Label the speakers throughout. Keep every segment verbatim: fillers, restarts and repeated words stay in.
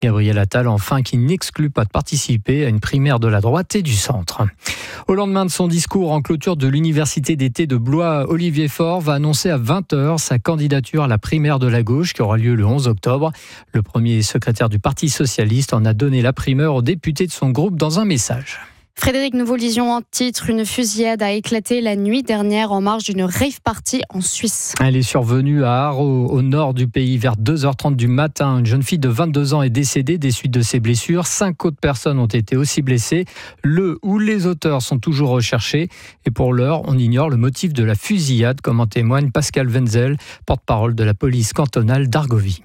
Speaker 1: Gabriel Attal, enfin, qui n'exclut pas de participer à une primaire de la droite et du centre. Au lendemain de son discours en clôture de l'université d'été de Blois, Olivier Faure va annoncer à vingt heures sa candidature à la primaire de la gauche qui aura lieu le onze octobre. Le premier secrétaire du Parti socialiste en a donné la primeur aux députés de son groupe dans un message.
Speaker 2: Frédéric, nous vous lisions en titre, une fusillade a éclaté la nuit dernière en marge d'une rave party en Suisse.
Speaker 1: Elle est survenue à Haro, au nord du pays, vers deux heures trente du matin. Une jeune fille de vingt-deux ans est décédée des suites de ses blessures. Cinq autres personnes ont été aussi blessées. Le ou les auteurs sont toujours recherchés. Et pour l'heure, on ignore le motif de la fusillade, comme en témoigne Pascal Wenzel, porte-parole de la police cantonale d'Argovie.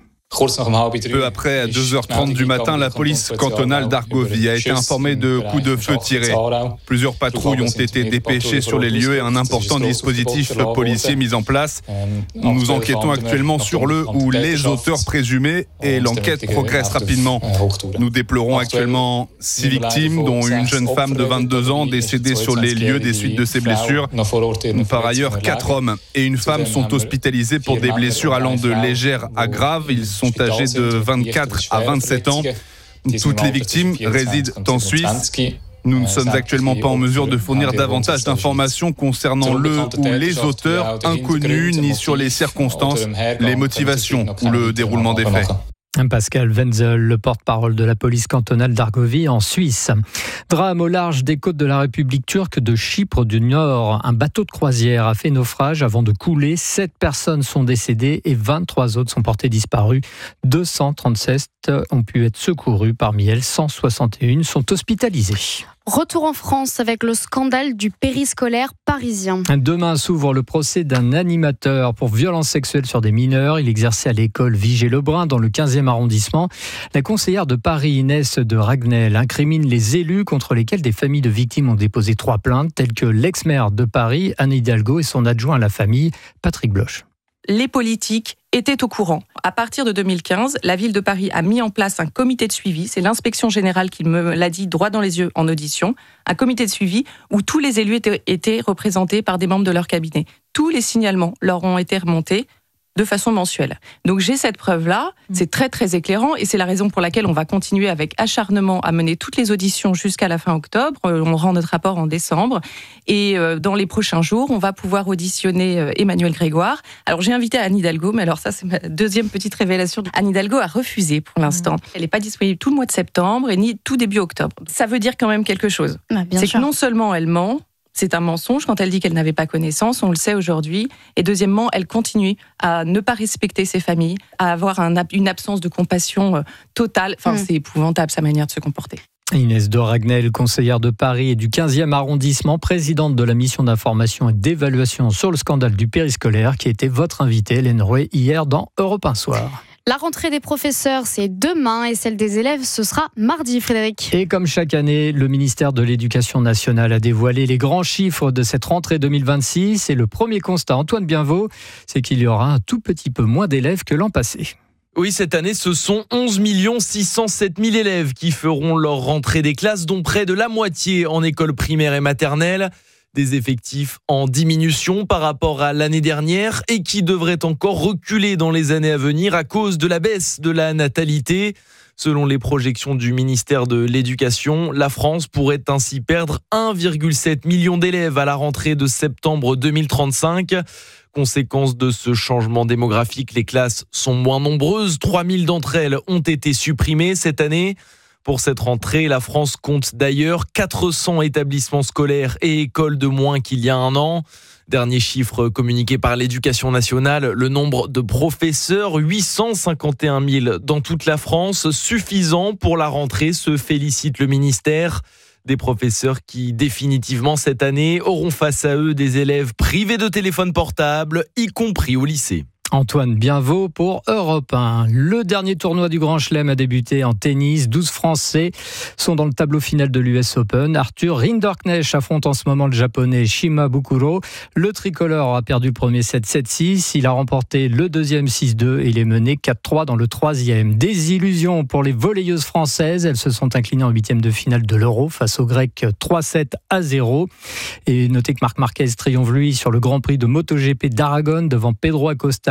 Speaker 3: Peu après, à deux heures trente du matin, la police cantonale d'Argovie a été informée de coups de feu tirés. Plusieurs patrouilles ont été dépêchées sur les lieux et un important dispositif policier mis en place. Nous enquêtons actuellement sur le ou les auteurs présumés et l'enquête progresse rapidement. Nous déplorons actuellement six victimes, dont une jeune femme de vingt-deux ans décédée sur les lieux des suites de ses blessures. Par ailleurs, quatre hommes et une femme sont hospitalisés pour des blessures allant de légères à graves. Ils sont âgés de vingt-quatre à vingt-sept ans. Toutes les victimes résident en Suisse. Nous ne sommes actuellement pas en mesure de fournir davantage d'informations concernant le ou les auteurs inconnus, ni sur les circonstances, les motivations ou le déroulement des faits.
Speaker 1: Pascal Wenzel, le porte-parole de la police cantonale d'Argovie en Suisse. Drame au large des côtes de la République turque de Chypre du Nord. Un bateau de croisière a fait naufrage avant de couler. Sept personnes sont décédées et vingt-trois autres sont portées disparues. deux cent trente-sept ont pu être secourues. Parmi elles, cent soixante et un sont hospitalisées.
Speaker 2: Retour en France avec le scandale du périscolaire parisien.
Speaker 1: Demain s'ouvre le procès d'un animateur pour violences sexuelles sur des mineurs. Il exerçait à l'école Vigée-Lebrun dans le quinzième arrondissement. La conseillère de Paris, Inès de Ragnel, incrimine les élus contre lesquels des familles de victimes ont déposé trois plaintes, telles que l'ex-maire de Paris, Anne Hidalgo, et son adjoint à la famille, Patrick Bloch.
Speaker 4: Les politiques étaient au courant. À partir de deux mille quinze, la ville de Paris a mis en place un comité de suivi. C'est l'inspection générale qui me l'a dit droit dans les yeux en audition. Un comité de suivi où tous les élus étaient, étaient représentés par des membres de leur cabinet. Tous les signalements leur ont été remontés de façon mensuelle. Donc j'ai cette preuve-là, c'est très très éclairant et c'est la raison pour laquelle on va continuer avec acharnement à mener toutes les auditions jusqu'à la fin octobre. On rend notre rapport en décembre et dans les prochains jours, on va pouvoir auditionner Emmanuel Grégoire. Alors j'ai invité Anne Hidalgo, mais alors ça c'est ma deuxième petite révélation. Anne Hidalgo a refusé pour l'instant. Elle n'est pas disponible tout le mois de septembre et ni tout début octobre. Ça veut dire quand même quelque chose.
Speaker 2: Ah,
Speaker 4: c'est
Speaker 2: sûr.
Speaker 4: que non seulement elle ment, c'est un mensonge quand elle dit qu'elle n'avait pas connaissance, on le sait aujourd'hui. Et deuxièmement, elle continue à ne pas respecter ses familles, à avoir un, une absence de compassion totale. Enfin, mmh. c'est épouvantable sa manière de se comporter.
Speaker 1: Inès de Ragnel, conseillère de Paris et du quinzième arrondissement, présidente de la mission d'information et d'évaluation sur le scandale du périscolaire, qui était votre invitée, Hélène Rouet, hier dans Europe un Soir.
Speaker 2: La rentrée des professeurs, c'est demain et celle des élèves, ce sera mardi, Frédéric.
Speaker 1: Et comme chaque année, le ministère de l'Éducation nationale a dévoilé les grands chiffres de cette rentrée deux mille vingt-six. Et le premier constat, Antoine Bienvaux, c'est qu'il y aura un tout petit peu moins d'élèves que l'an passé.
Speaker 5: Oui, cette année, ce sont onze millions six cent sept mille élèves qui feront leur rentrée des classes, dont près de la moitié en école primaire et maternelle. Des effectifs en diminution par rapport à l'année dernière et qui devraient encore reculer dans les années à venir à cause de la baisse de la natalité. Selon les projections du ministère de l'Éducation, la France pourrait ainsi perdre un virgule sept million d'élèves à la rentrée de septembre deux mille trente-cinq. Conséquence de ce changement démographique, les classes sont moins nombreuses. trois mille d'entre elles ont été supprimées cette année. Pour cette rentrée, la France compte d'ailleurs quatre cents établissements scolaires et écoles de moins qu'il y a un an. Dernier chiffre communiqué par l'Éducation nationale, le nombre de professeurs, huit cent cinquante et un mille dans toute la France, suffisant pour la rentrée, se félicite le ministère. Des professeurs qui, définitivement cette année, auront face à eux des élèves privés de téléphone portable, y compris au lycée.
Speaker 1: Antoine Bienvaux pour Europe un. Le dernier tournoi du Grand Chelem a débuté en tennis. douze Français sont dans le tableau final de l'U S Open. Arthur Rinderknecht affronte en ce moment le Japonais Shima Bukuro. Le tricolore a perdu le premier set sept six. Il a remporté le deuxième six deux et il est mené quatre trois dans le troisième. Désillusion pour les volleyeuses françaises. Elles se sont inclinées en huitième de finale de l'Euro face aux Grecs trois sept à zéro. Et notez que Marc Marquez triomphe lui sur le Grand Prix de MotoGP d'Aragon devant Pedro Acosta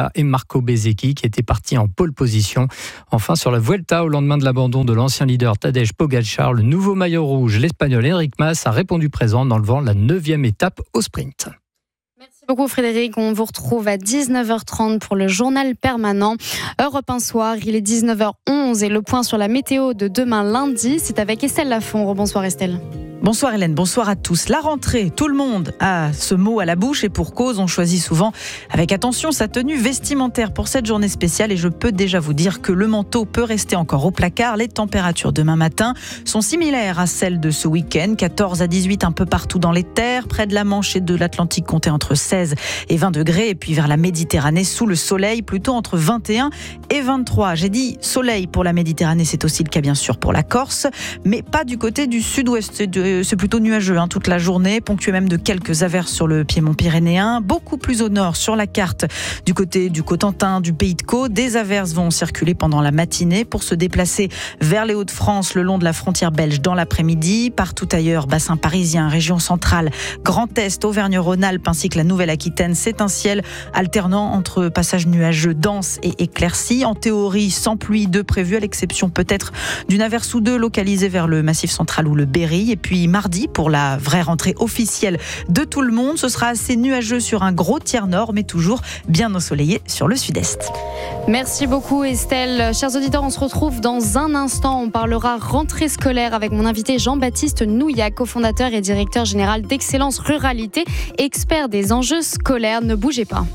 Speaker 1: Paglia et Marco Bezzecchi qui étaient partis en pole position. Enfin, sur la Vuelta, au lendemain de l'abandon de l'ancien leader Tadej Pogačar, le nouveau maillot rouge, l'Espagnol Enric Mas, a répondu présent dans le vent la neuvième étape au sprint.
Speaker 2: Merci beaucoup Frédéric, on vous retrouve à dix-neuf heures trente pour le journal permanent. Europe un soir, il est dix-neuf heures onze et le point sur la météo de demain lundi, c'est avec Estelle Lafont. Bonsoir Estelle.
Speaker 6: Bonsoir Hélène, bonsoir à tous. La rentrée, tout le monde a ce mot à la bouche et pour cause, on choisit souvent avec attention sa tenue vestimentaire pour cette journée spéciale et je peux déjà vous dire que le manteau peut rester encore au placard. Les températures demain matin sont similaires à celles de ce week-end, quatorze à dix-huit un peu partout dans les terres, près de la Manche et de l'Atlantique comptez entre seize et vingt degrés et puis vers la Méditerranée sous le soleil plutôt entre vingt et un et vingt-trois. J'ai dit soleil pour la Méditerranée, c'est aussi le cas bien sûr pour la Corse, mais pas du côté du sud-ouest. De C'est plutôt nuageux hein, toute la journée, ponctué même de quelques averses sur le piémont pyrénéen. Beaucoup plus au nord sur la carte du côté du Cotentin, du Pays de Caux. Des averses vont circuler pendant la matinée pour se déplacer vers les Hauts-de-France le long de la frontière belge dans l'après-midi. Partout ailleurs, bassin parisien, région centrale, Grand Est, Auvergne-Rhône-Alpes ainsi que la Nouvelle-Aquitaine. C'est un ciel alternant entre passages nuageux denses et éclaircis. En théorie, sans pluie de prévu, à l'exception peut-être d'une averse ou deux localisée vers le Massif central ou le Berry. Et puis mardi, pour la vraie rentrée officielle de tout le monde, ce sera assez nuageux sur un gros tiers nord, mais toujours bien ensoleillé sur le sud-est.
Speaker 2: Merci beaucoup Estelle. Chers auditeurs, on se retrouve dans un instant. On parlera rentrée scolaire avec mon invité Jean-Baptiste Nouillac, cofondateur et directeur général d'Excellence Ruralité, expert des enjeux scolaires. Ne bougez pas.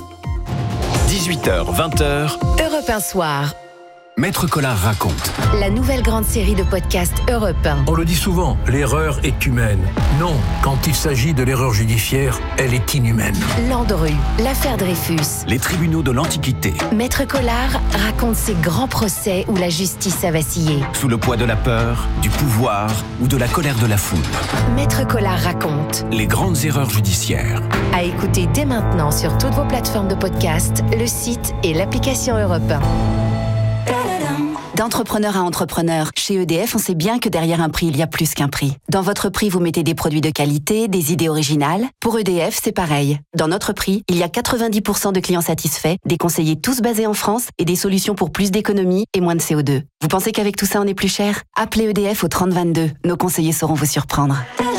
Speaker 7: dix-huit heures vingt heures.
Speaker 8: Europe un soir.
Speaker 7: Maître Collard raconte.
Speaker 8: La nouvelle grande série de podcasts Europe un.
Speaker 9: On le dit souvent, l'erreur est humaine. Non, quand il s'agit de l'erreur judiciaire, elle est inhumaine.
Speaker 8: Landru, l'affaire Dreyfus.
Speaker 7: Les tribunaux de l'Antiquité.
Speaker 8: Maître Collard raconte ces grands procès où la justice a vacillé.
Speaker 7: Sous le poids de la peur, du pouvoir ou de la colère de la foule.
Speaker 8: Maître Collard raconte.
Speaker 7: Les grandes erreurs judiciaires.
Speaker 8: À écouter dès maintenant sur toutes vos plateformes de podcast, le site et l'application Europe un.
Speaker 10: D'entrepreneur à entrepreneur, chez E D F, on sait bien que derrière un prix, il y a plus qu'un prix. Dans votre prix, vous mettez des produits de qualité, des idées originales. Pour E D F, c'est pareil. Dans notre prix, il y a quatre-vingt-dix pour cent de clients satisfaits, des conseillers tous basés en France et des solutions pour plus d'économie et moins de C O deux. Vous pensez qu'avec tout ça, on est plus cher ? Appelez E D F au trente vingt-deux. Nos conseillers sauront vous surprendre.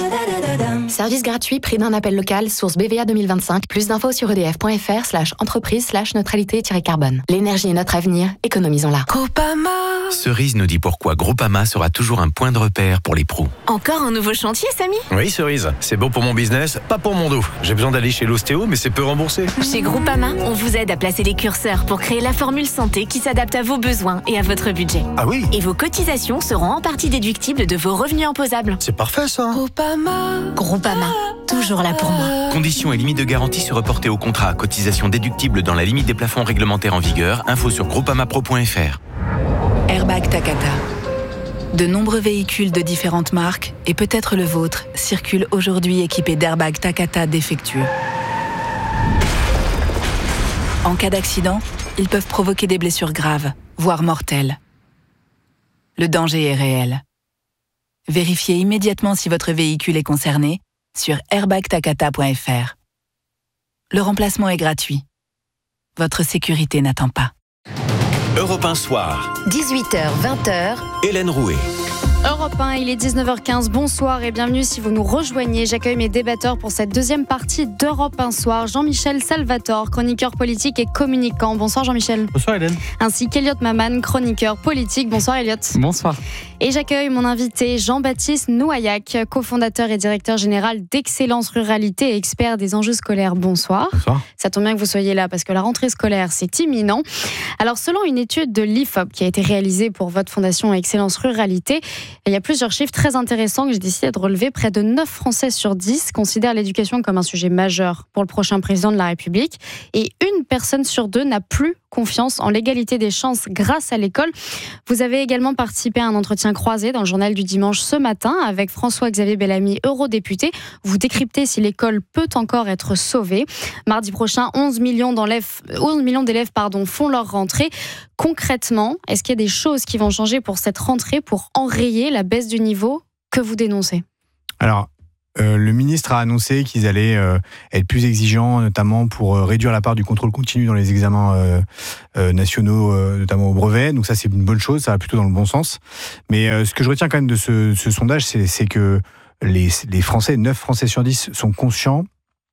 Speaker 11: Service gratuit, prix d'un appel local, source B V A deux mille vingt-cinq. Plus d'infos sur edf.fr slash entreprise slash neutralité-carbone. L'énergie est notre avenir, économisons-la.
Speaker 12: Groupama.
Speaker 13: Cerise nous dit pourquoi Groupama sera toujours un point de repère pour les pros.
Speaker 12: Encore un nouveau chantier, Samy ?
Speaker 14: Oui, Cerise. C'est bon pour mon business, pas pour mon dos. J'ai besoin d'aller chez l'ostéo, mais c'est peu remboursé.
Speaker 12: Chez Groupama, on vous aide à placer les curseurs pour créer la formule santé qui s'adapte à vos besoins et à votre budget.
Speaker 14: Ah oui ?
Speaker 12: Et vos cotisations seront en partie déductibles de vos revenus imposables.
Speaker 14: C'est parfait, ça.
Speaker 12: Groupama. Groupama. Toujours là pour moi.
Speaker 13: Conditions et limites de garantie se reporter au contrat. Cotisation déductible dans la limite des plafonds réglementaires en vigueur. Info sur groupamapro point f r.
Speaker 15: Airbag Takata. De nombreux véhicules de différentes marques, et peut-être le vôtre, circulent aujourd'hui équipés d'airbags Takata défectueux. En cas d'accident, ils peuvent provoquer des blessures graves, voire mortelles. Le danger est réel. Vérifiez immédiatement si votre véhicule est concerné sur airbag takata point f r. Le remplacement est gratuit. Votre sécurité n'attend pas.
Speaker 7: Europe un soir.
Speaker 8: dix-huit heures vingt heures.
Speaker 7: Hélène Rouet.
Speaker 2: Europe un, il est dix-neuf heures quinze. Bonsoir et bienvenue si vous nous rejoignez. J'accueille mes débatteurs pour cette deuxième partie d'Europe un soir. Jean-Michel Salvatore, chroniqueur politique et communicant. Bonsoir Jean-Michel.
Speaker 16: Bonsoir Hélène.
Speaker 2: Ainsi qu'Eliott Maman, chroniqueur politique. Bonsoir Eliott.
Speaker 16: Bonsoir.
Speaker 2: Et j'accueille mon invité Jean-Baptiste Nouillac, cofondateur et directeur général d'Excellence Ruralité et expert des enjeux scolaires. Bonsoir.
Speaker 16: Bonsoir.
Speaker 2: Ça tombe bien que vous soyez là parce que la rentrée scolaire, c'est imminent. Alors selon une étude de l'I F O P qui a été réalisée pour votre fondation Excellence Ruralité, il y a plusieurs chiffres très intéressants que j'ai décidé de relever. Près de neuf Français sur dix considèrent l'éducation comme un sujet majeur pour le prochain président de la République. Et une personne sur deux n'a plus confiance en l'égalité des chances grâce à l'école. Vous avez également participé à un entretien croisé dans le journal du dimanche ce matin avec François-Xavier Bellamy, eurodéputé. Vous décryptez si l'école peut encore être sauvée. Mardi prochain, onze millions d'élèves pardon, font leur rentrée. Concrètement, est-ce qu'il y a des choses qui vont changer pour cette rentrée, pour enrayer la baisse du niveau que vous dénoncez ?
Speaker 16: Alors, Euh, le ministre a annoncé qu'ils allaient euh, être plus exigeants, notamment pour euh, réduire la part du contrôle continu dans les examens euh, euh, nationaux, euh, notamment au brevet. Donc ça, c'est une bonne chose, ça va plutôt dans le bon sens. Mais euh, ce que je retiens quand même de ce, ce sondage, c'est, c'est que les, les Français, neuf Français sur dix, sont conscients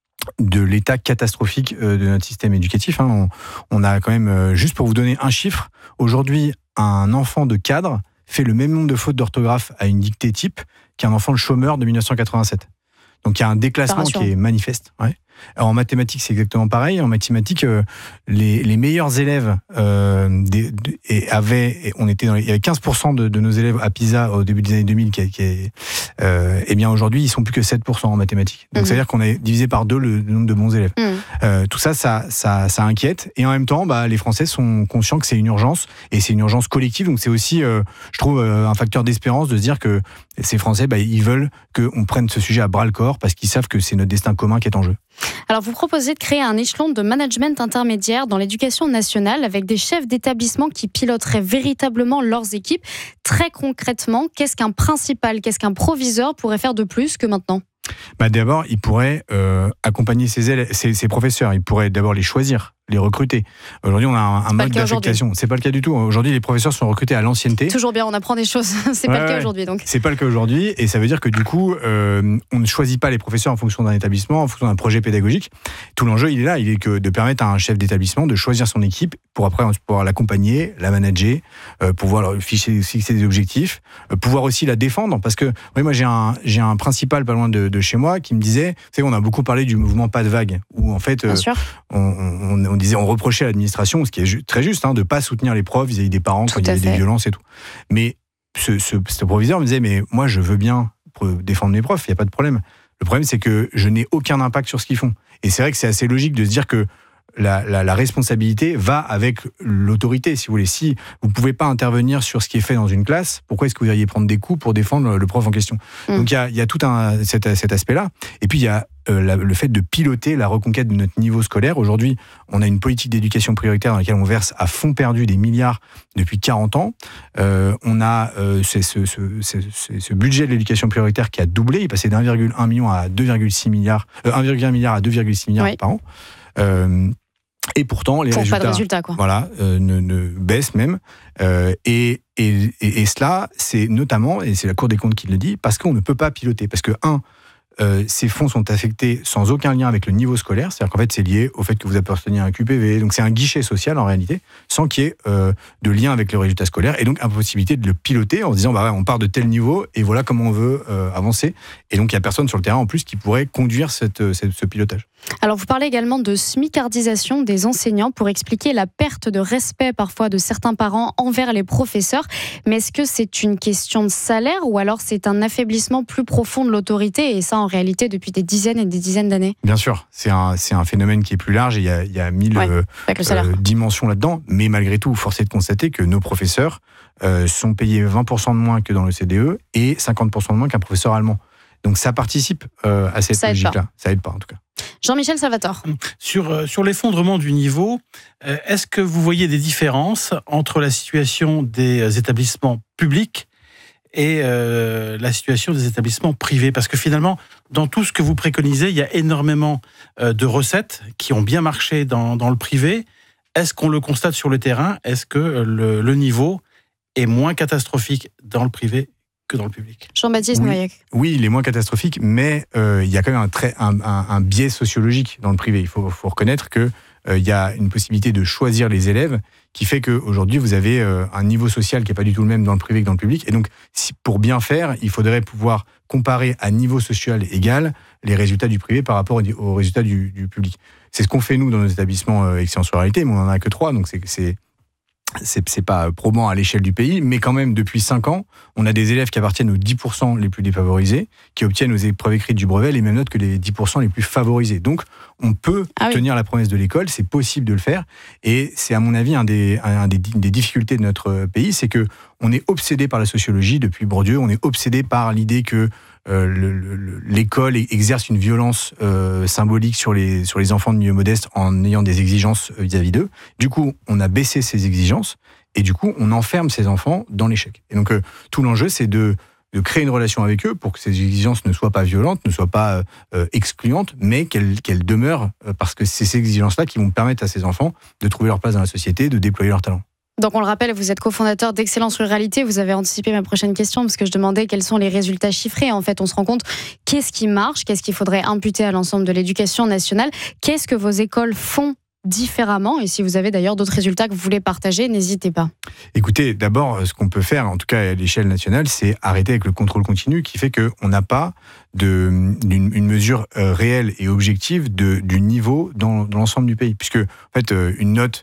Speaker 16: de l'état catastrophique euh, de notre système éducatif. Hein. On, on a quand même, euh, juste pour vous donner un chiffre, aujourd'hui, un enfant de cadre fait le même nombre de fautes d'orthographe à une dictée type qu'un enfant de chômeur de dix-neuf cent quatre-vingt-sept. Donc il y a un déclassement qui est manifeste. Ouais. Alors, en mathématiques, c'est exactement pareil. En mathématiques, euh, les, les meilleurs élèves euh, des, de, et avaient, et on était dans les, il y avait quinze pour cent de, de nos élèves à PISA au début des années deux mille, qui, qui euh, et bien aujourd'hui, ils sont plus que sept pour cent en mathématiques. Donc, mmh. ça veut dire qu'on a divisé par deux le, le nombre de bons élèves. Mmh. Euh, tout ça, ça, ça, ça inquiète. Et en même temps, bah, les Français sont conscients que c'est une urgence, et c'est une urgence collective. Donc, c'est aussi, euh, je trouve, euh, un facteur d'espérance de se dire que ces Français, bah, ils veulent qu'on prenne ce sujet à bras le corps parce qu'ils savent que c'est notre destin commun qui est en jeu.
Speaker 2: Alors, vous proposez de créer un échelon de management intermédiaire dans l'éducation nationale avec des chefs d'établissement qui piloteraient véritablement leurs équipes. Très concrètement, qu'est-ce qu'un principal, qu'est-ce qu'un proviseur pourrait faire de plus que maintenant ?
Speaker 16: Bah d'abord, il pourrait euh, accompagner ses, élèves, ses, ses professeurs. Il pourrait d'abord les choisir, les recruter. Aujourd'hui, on a un, un mode d'affectation. C'est pas le cas du tout. Aujourd'hui, les professeurs sont recrutés à l'ancienneté.
Speaker 2: Toujours bien, on apprend des choses. C'est
Speaker 16: ouais,
Speaker 2: pas le cas
Speaker 16: ouais.
Speaker 2: aujourd'hui, donc.
Speaker 16: C'est pas le cas aujourd'hui, et ça veut dire que du coup, euh, on ne choisit pas les professeurs en fonction d'un établissement, en fonction d'un projet pédagogique. Tout l'enjeu, il est là, il est que de permettre à un chef d'établissement de choisir son équipe pour après pouvoir l'accompagner, la manager, euh, pouvoir leur fixer, fixer des objectifs, euh, pouvoir aussi la défendre, parce que oui, moi j'ai un j'ai un principal pas loin de, de chez moi qui me disait, vous savez, on a beaucoup parlé du mouvement pas de vague, où en fait, euh, on, on, on disait, on reprochait à l'administration, ce qui est ju- très juste, hein, de pas soutenir les profs vis-à-vis des parents quand il y avait des violences et tout. Mais ce, ce, ce proviseur me disait, mais moi je veux bien défendre mes profs, il y a pas de problème. Le problème, c'est que je n'ai aucun impact sur ce qu'ils font. Et c'est vrai que c'est assez logique de se dire que La, la, la responsabilité va avec l'autorité, si vous voulez. Si vous ne pouvez pas intervenir sur ce qui est fait dans une classe, pourquoi est-ce que vous iriez prendre des coups pour défendre le prof en question ? mmh. Donc il y a, y a tout un, cet, cet aspect-là. Et puis il y a euh, la, le fait de piloter la reconquête de notre niveau scolaire. Aujourd'hui, on a une politique d'éducation prioritaire dans laquelle on verse à fond perdu des milliards depuis quarante ans. Euh, on a euh, ce, ce, ce, ce, ce budget de l'éducation prioritaire qui a doublé. Il est passé d'un virgule un million à deux virgule six milliards, euh, un virgule un milliard à deux virgule six milliards oui. par an. Euh, Et pourtant, les
Speaker 2: Pour
Speaker 16: résultats,
Speaker 2: pas de résultats, quoi.
Speaker 16: Voilà, euh, ne, ne baissent même. Euh, et, et, et, et cela, c'est notamment, et c'est la Cour des comptes qui le dit, parce qu'on ne peut pas piloter. Parce que, un, euh, ces fonds sont affectés sans aucun lien avec le niveau scolaire. C'est-à-dire qu'en fait, c'est lié au fait que vous apparteniez à un Q P V. Donc, c'est un guichet social, en réalité, sans qu'il y ait euh, de lien avec le résultat scolaire. Et donc, impossibilité de le piloter en se disant, bah ouais, on part de tel niveau et voilà comment on veut euh, avancer. Et donc, il n'y a personne sur le terrain, en plus, qui pourrait conduire cette, cette, ce pilotage.
Speaker 2: Alors, vous parlez également de smicardisation des enseignants pour expliquer la perte de respect parfois de certains parents envers les professeurs. Mais est-ce que c'est une question de salaire ou alors c'est un affaiblissement plus profond de l'autorité, et ça en réalité depuis des dizaines et des dizaines d'années ?
Speaker 16: Bien sûr, c'est un, c'est un phénomène qui est plus large et il y a, il y a mille ouais, euh, euh, dimensions là-dedans. Mais malgré tout, force est de constater que nos professeurs euh, sont payés vingt pour cent de moins que dans le C D E et cinquante pour cent de moins qu'un professeur allemand. Donc ça participe euh, à cette ça logique-là. Ça aide pas en tout cas.
Speaker 2: Jean-Michel Salvatore.
Speaker 17: Sur, euh, sur l'effondrement du niveau, euh, est-ce que vous voyez des différences entre la situation des établissements publics et euh, la situation des établissements privés ? Parce que finalement, dans tout ce que vous préconisez, il y a énormément euh, de recettes qui ont bien marché dans, dans le privé. Est-ce qu'on le constate sur le terrain ? Est-ce que le, le niveau est moins catastrophique dans le privé que dans le public ?
Speaker 2: Jean-Baptiste
Speaker 16: oui,
Speaker 2: Noyac.
Speaker 16: Oui, il est moins catastrophique, mais euh, il y a quand même un, très, un, un, un biais sociologique dans le privé. Il faut, faut reconnaître qu'il euh, y a une possibilité de choisir les élèves qui fait qu'aujourd'hui, vous avez euh, un niveau social qui n'est pas du tout le même dans le privé que dans le public. Et donc, si, pour bien faire, il faudrait pouvoir comparer à niveau social égal les résultats du privé par rapport aux résultats du, du public. C'est ce qu'on fait, nous, dans nos établissements euh, Excellence Ruralité, mais on n'en a que trois, donc c'est... c'est C'est, c'est pas probant à l'échelle du pays, mais quand même, depuis cinq ans, on a des élèves qui appartiennent aux dix pour cent les plus défavorisés, qui obtiennent aux épreuves écrites du brevet les mêmes notes que les dix pour cent les plus favorisés. Donc, on peut ah tenir oui. la promesse de l'école, c'est possible de le faire, et c'est à mon avis un des, un des, des difficultés de notre pays, c'est que on est obsédé par la sociologie depuis Bourdieu, on est obsédé par l'idée que Euh, le, le, l'école exerce une violence euh, symbolique sur les, sur les enfants de milieu modeste en ayant des exigences vis-à-vis d'eux. Du coup, on a baissé ces exigences et du coup, on enferme ces enfants dans l'échec. Et donc, euh, tout l'enjeu, c'est de de créer une relation avec eux pour que ces exigences ne soient pas violentes, ne soient pas euh, excluantes, mais qu'elles, qu'elles demeurent, euh, parce que c'est ces exigences-là qui vont permettre à ces enfants de trouver leur place dans la société, de déployer leur talent.
Speaker 2: Donc on le rappelle, vous êtes cofondateur d'Excellence Ruralité. Vous avez anticipé ma prochaine question parce que je demandais quels sont les résultats chiffrés. En fait, on se rend compte qu'est-ce qui marche, qu'est-ce qu'il faudrait imputer à l'ensemble de l'éducation nationale, qu'est-ce que vos écoles font différemment, et si vous avez d'ailleurs d'autres résultats que vous voulez partager, n'hésitez pas.
Speaker 16: Écoutez, d'abord, ce qu'on peut faire, en tout cas à l'échelle nationale, c'est arrêter avec le contrôle continu qui fait qu'on n'a pas de, d'une, une mesure euh, réelle et objective de, du niveau dans, dans l'ensemble du pays. Puisque, en fait, euh, une note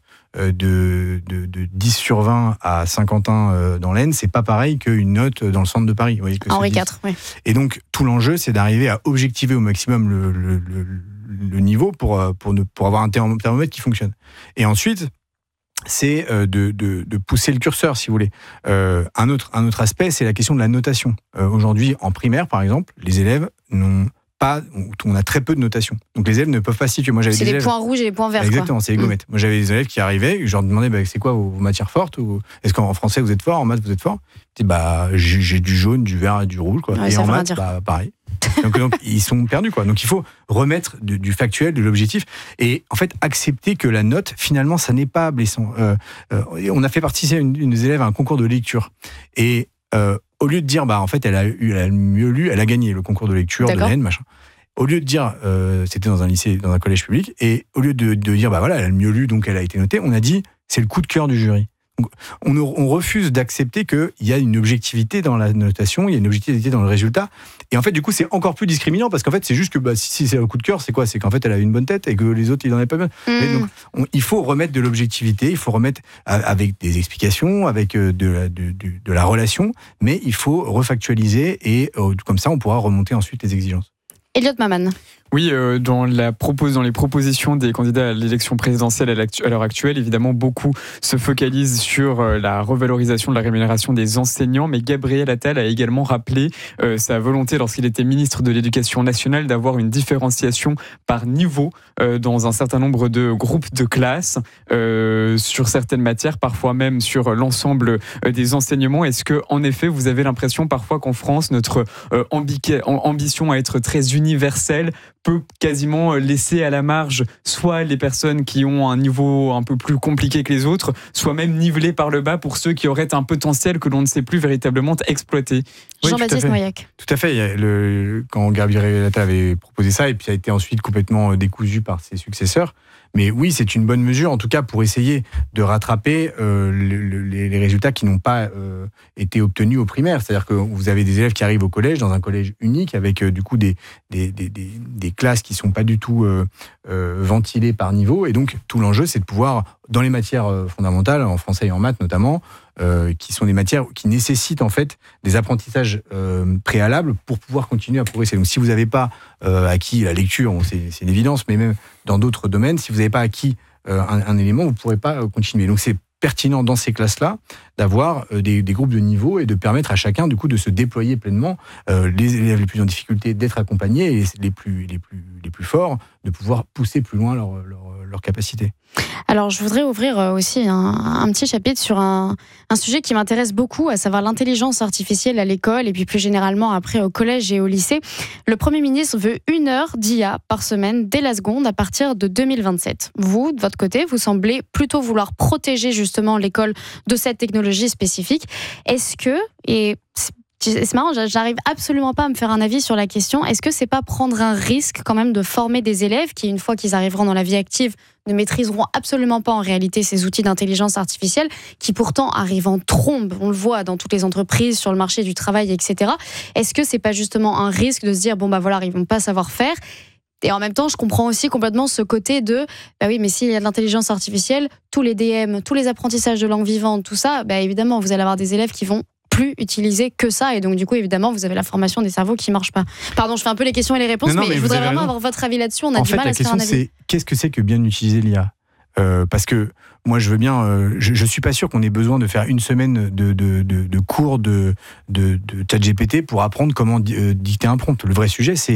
Speaker 16: De, de, de dix sur vingt à Saint-Quentin euh, dans l'Aisne, c'est pas pareil qu'une note dans le centre de Paris. Vous voyez que
Speaker 2: Henri quatre, oui.
Speaker 16: Et donc, tout l'enjeu, c'est d'arriver à objectiver au maximum le, le, le, le niveau pour, pour, ne, pour avoir un thermomètre qui fonctionne. Et ensuite, c'est de, de, de pousser le curseur, si vous voulez. Euh, un, autre, un autre aspect, c'est la question de la notation. Euh, aujourd'hui, en primaire, par exemple, les élèves n'ont pas, on a très peu de notation. Donc les élèves ne peuvent pas situer. Moi, j'avais
Speaker 2: c'est
Speaker 16: des
Speaker 2: les
Speaker 16: élèves...
Speaker 2: points rouges et les points verts.
Speaker 16: Exactement,
Speaker 2: quoi.
Speaker 16: C'est les gommettes. Mmh. Moi, j'avais des élèves qui arrivaient, je leur demandais bah, c'est quoi vos, vos matières fortes ou est-ce qu'en français vous êtes fort, en maths vous êtes fort. Je dis bah j'ai, j'ai du jaune, du vert et du rouge quoi.
Speaker 2: Ouais,
Speaker 16: et en maths, bah, pareil. donc, donc ils sont perdus quoi. Donc il faut remettre du, du factuel, de l'objectif et en fait accepter que la note finalement ça n'est pas blessant. Euh, euh, on a fait participer une, une des élèves à un concours de lecture et euh, au lieu de dire bah en fait elle a eu, elle a mieux lu, elle a gagné le concours de lecture D'accord. de l'Aisne machin. Au lieu de dire, euh, c'était dans un lycée, dans un collège public, et au lieu de, de dire, bah voilà, elle a le mieux lu, donc elle a été notée, on a dit, c'est le coup de cœur du jury. Donc, on, on refuse d'accepter qu'il y a une objectivité dans la notation, il y a une objectivité dans le résultat, et en fait, du coup, c'est encore plus discriminant, parce qu'en fait, c'est juste que bah, si, si c'est le coup de cœur, c'est quoi ? C'est qu'en fait, elle a une bonne tête, et que les autres, ils n'en avaient pas bien. Mmh. Mais donc, on, il faut remettre de l'objectivité, il faut remettre avec des explications, avec de, de, de, de la relation, mais il faut refactualiser, et euh, comme ça, on pourra remonter ensuite les exigences.
Speaker 2: Elliot Maman.
Speaker 18: Oui, euh, dans, la propose, dans les propositions des candidats à l'élection présidentielle à, à l'heure actuelle, évidemment, beaucoup se focalisent sur euh, la revalorisation de la rémunération des enseignants, mais Gabriel Attal a également rappelé euh, sa volonté, lorsqu'il était ministre de l'Éducation nationale, d'avoir une différenciation par niveau euh, dans un certain nombre de groupes de classes, euh, sur certaines matières, parfois même sur l'ensemble euh, des enseignements. Est-ce que, en effet, vous avez l'impression parfois qu'en France, notre euh, ambi- ambition à être très universelle peut quasiment laisser à la marge soit les personnes qui ont un niveau un peu plus compliqué que les autres, soit même niveler par le bas pour ceux qui auraient un potentiel que l'on ne sait plus véritablement exploiter.
Speaker 2: Oui, Jean-Baptiste Noyac.
Speaker 16: Tout à fait. Le, quand Gabriel Attal avait proposé ça, et puis ça a été ensuite complètement décousu par ses successeurs. Mais oui, c'est une bonne mesure, en tout cas, pour essayer de rattraper euh, le, le, les résultats qui n'ont pas euh, été obtenus au primaire. C'est-à-dire que vous avez des élèves qui arrivent au collège, dans un collège unique, avec euh, du coup des, des, des, des, des classes qui ne sont pas du tout euh, euh, ventilées par niveau. Et donc, tout l'enjeu, c'est de pouvoir, dans les matières fondamentales, en français et en maths notamment, Euh, qui sont des matières qui nécessitent en fait des apprentissages euh, préalables pour pouvoir continuer à progresser. Donc si vous n'avez pas euh, acquis la lecture, bon, c'est, c'est une évidence, mais même dans d'autres domaines, si vous n'avez pas acquis euh, un, un élément, vous ne pourrez pas euh, continuer. Donc c'est pertinent dans ces classes-là d'avoir euh, des, des groupes de niveau et de permettre à chacun du coup de se déployer pleinement, euh, les élèves les plus en difficulté d'être accompagnés et les plus, les plus, les plus forts de pouvoir pousser plus loin leur, leur, leur capacité.
Speaker 2: Alors, je voudrais ouvrir aussi un, un petit chapitre sur un, un sujet qui m'intéresse beaucoup, à savoir l'intelligence artificielle à l'école et puis plus généralement après au collège et au lycée. Le Premier ministre veut une heure d'I A par semaine dès la seconde à partir de deux mille vingt-sept. Vous, de votre côté, vous semblez plutôt vouloir protéger justement l'école de cette technologie spécifique. Est-ce que, et c'est marrant, j'arrive absolument pas à me faire un avis sur la question, est-ce que c'est pas prendre un risque quand même de former des élèves qui, une fois qu'ils arriveront dans la vie active, ne maîtriseront absolument pas en réalité ces outils d'intelligence artificielle qui pourtant arrivent en trombe, on le voit dans toutes les entreprises, sur le marché du travail, et cetera. Est-ce que c'est pas justement un risque de se dire, bon bah voilà, ils vont pas savoir faire? Et en même temps, je comprends aussi complètement ce côté de, bah oui, mais s'il y a de l'intelligence artificielle, tous les D M, tous les apprentissages de langue vivante, tout ça, bah évidemment, vous allez avoir des élèves qui vont plus utiliser que ça, et donc du coup évidemment vous avez la formation des cerveaux qui marche pas. Pardon, je fais un peu les questions et les réponses, non, non, mais, mais je voudrais vraiment raison. avoir votre avis là-dessus. On a
Speaker 16: en
Speaker 2: du
Speaker 16: fait,
Speaker 2: mal à se faire un avis.
Speaker 16: La question c'est qu'est-ce que c'est que bien utiliser l'I A euh, Parce que moi je veux bien, euh, je, je suis pas sûr qu'on ait besoin de faire une semaine de, de, de, de cours de, de, de ChatGPT pour apprendre comment euh, dicter un prompt. Le vrai sujet c'est ouais.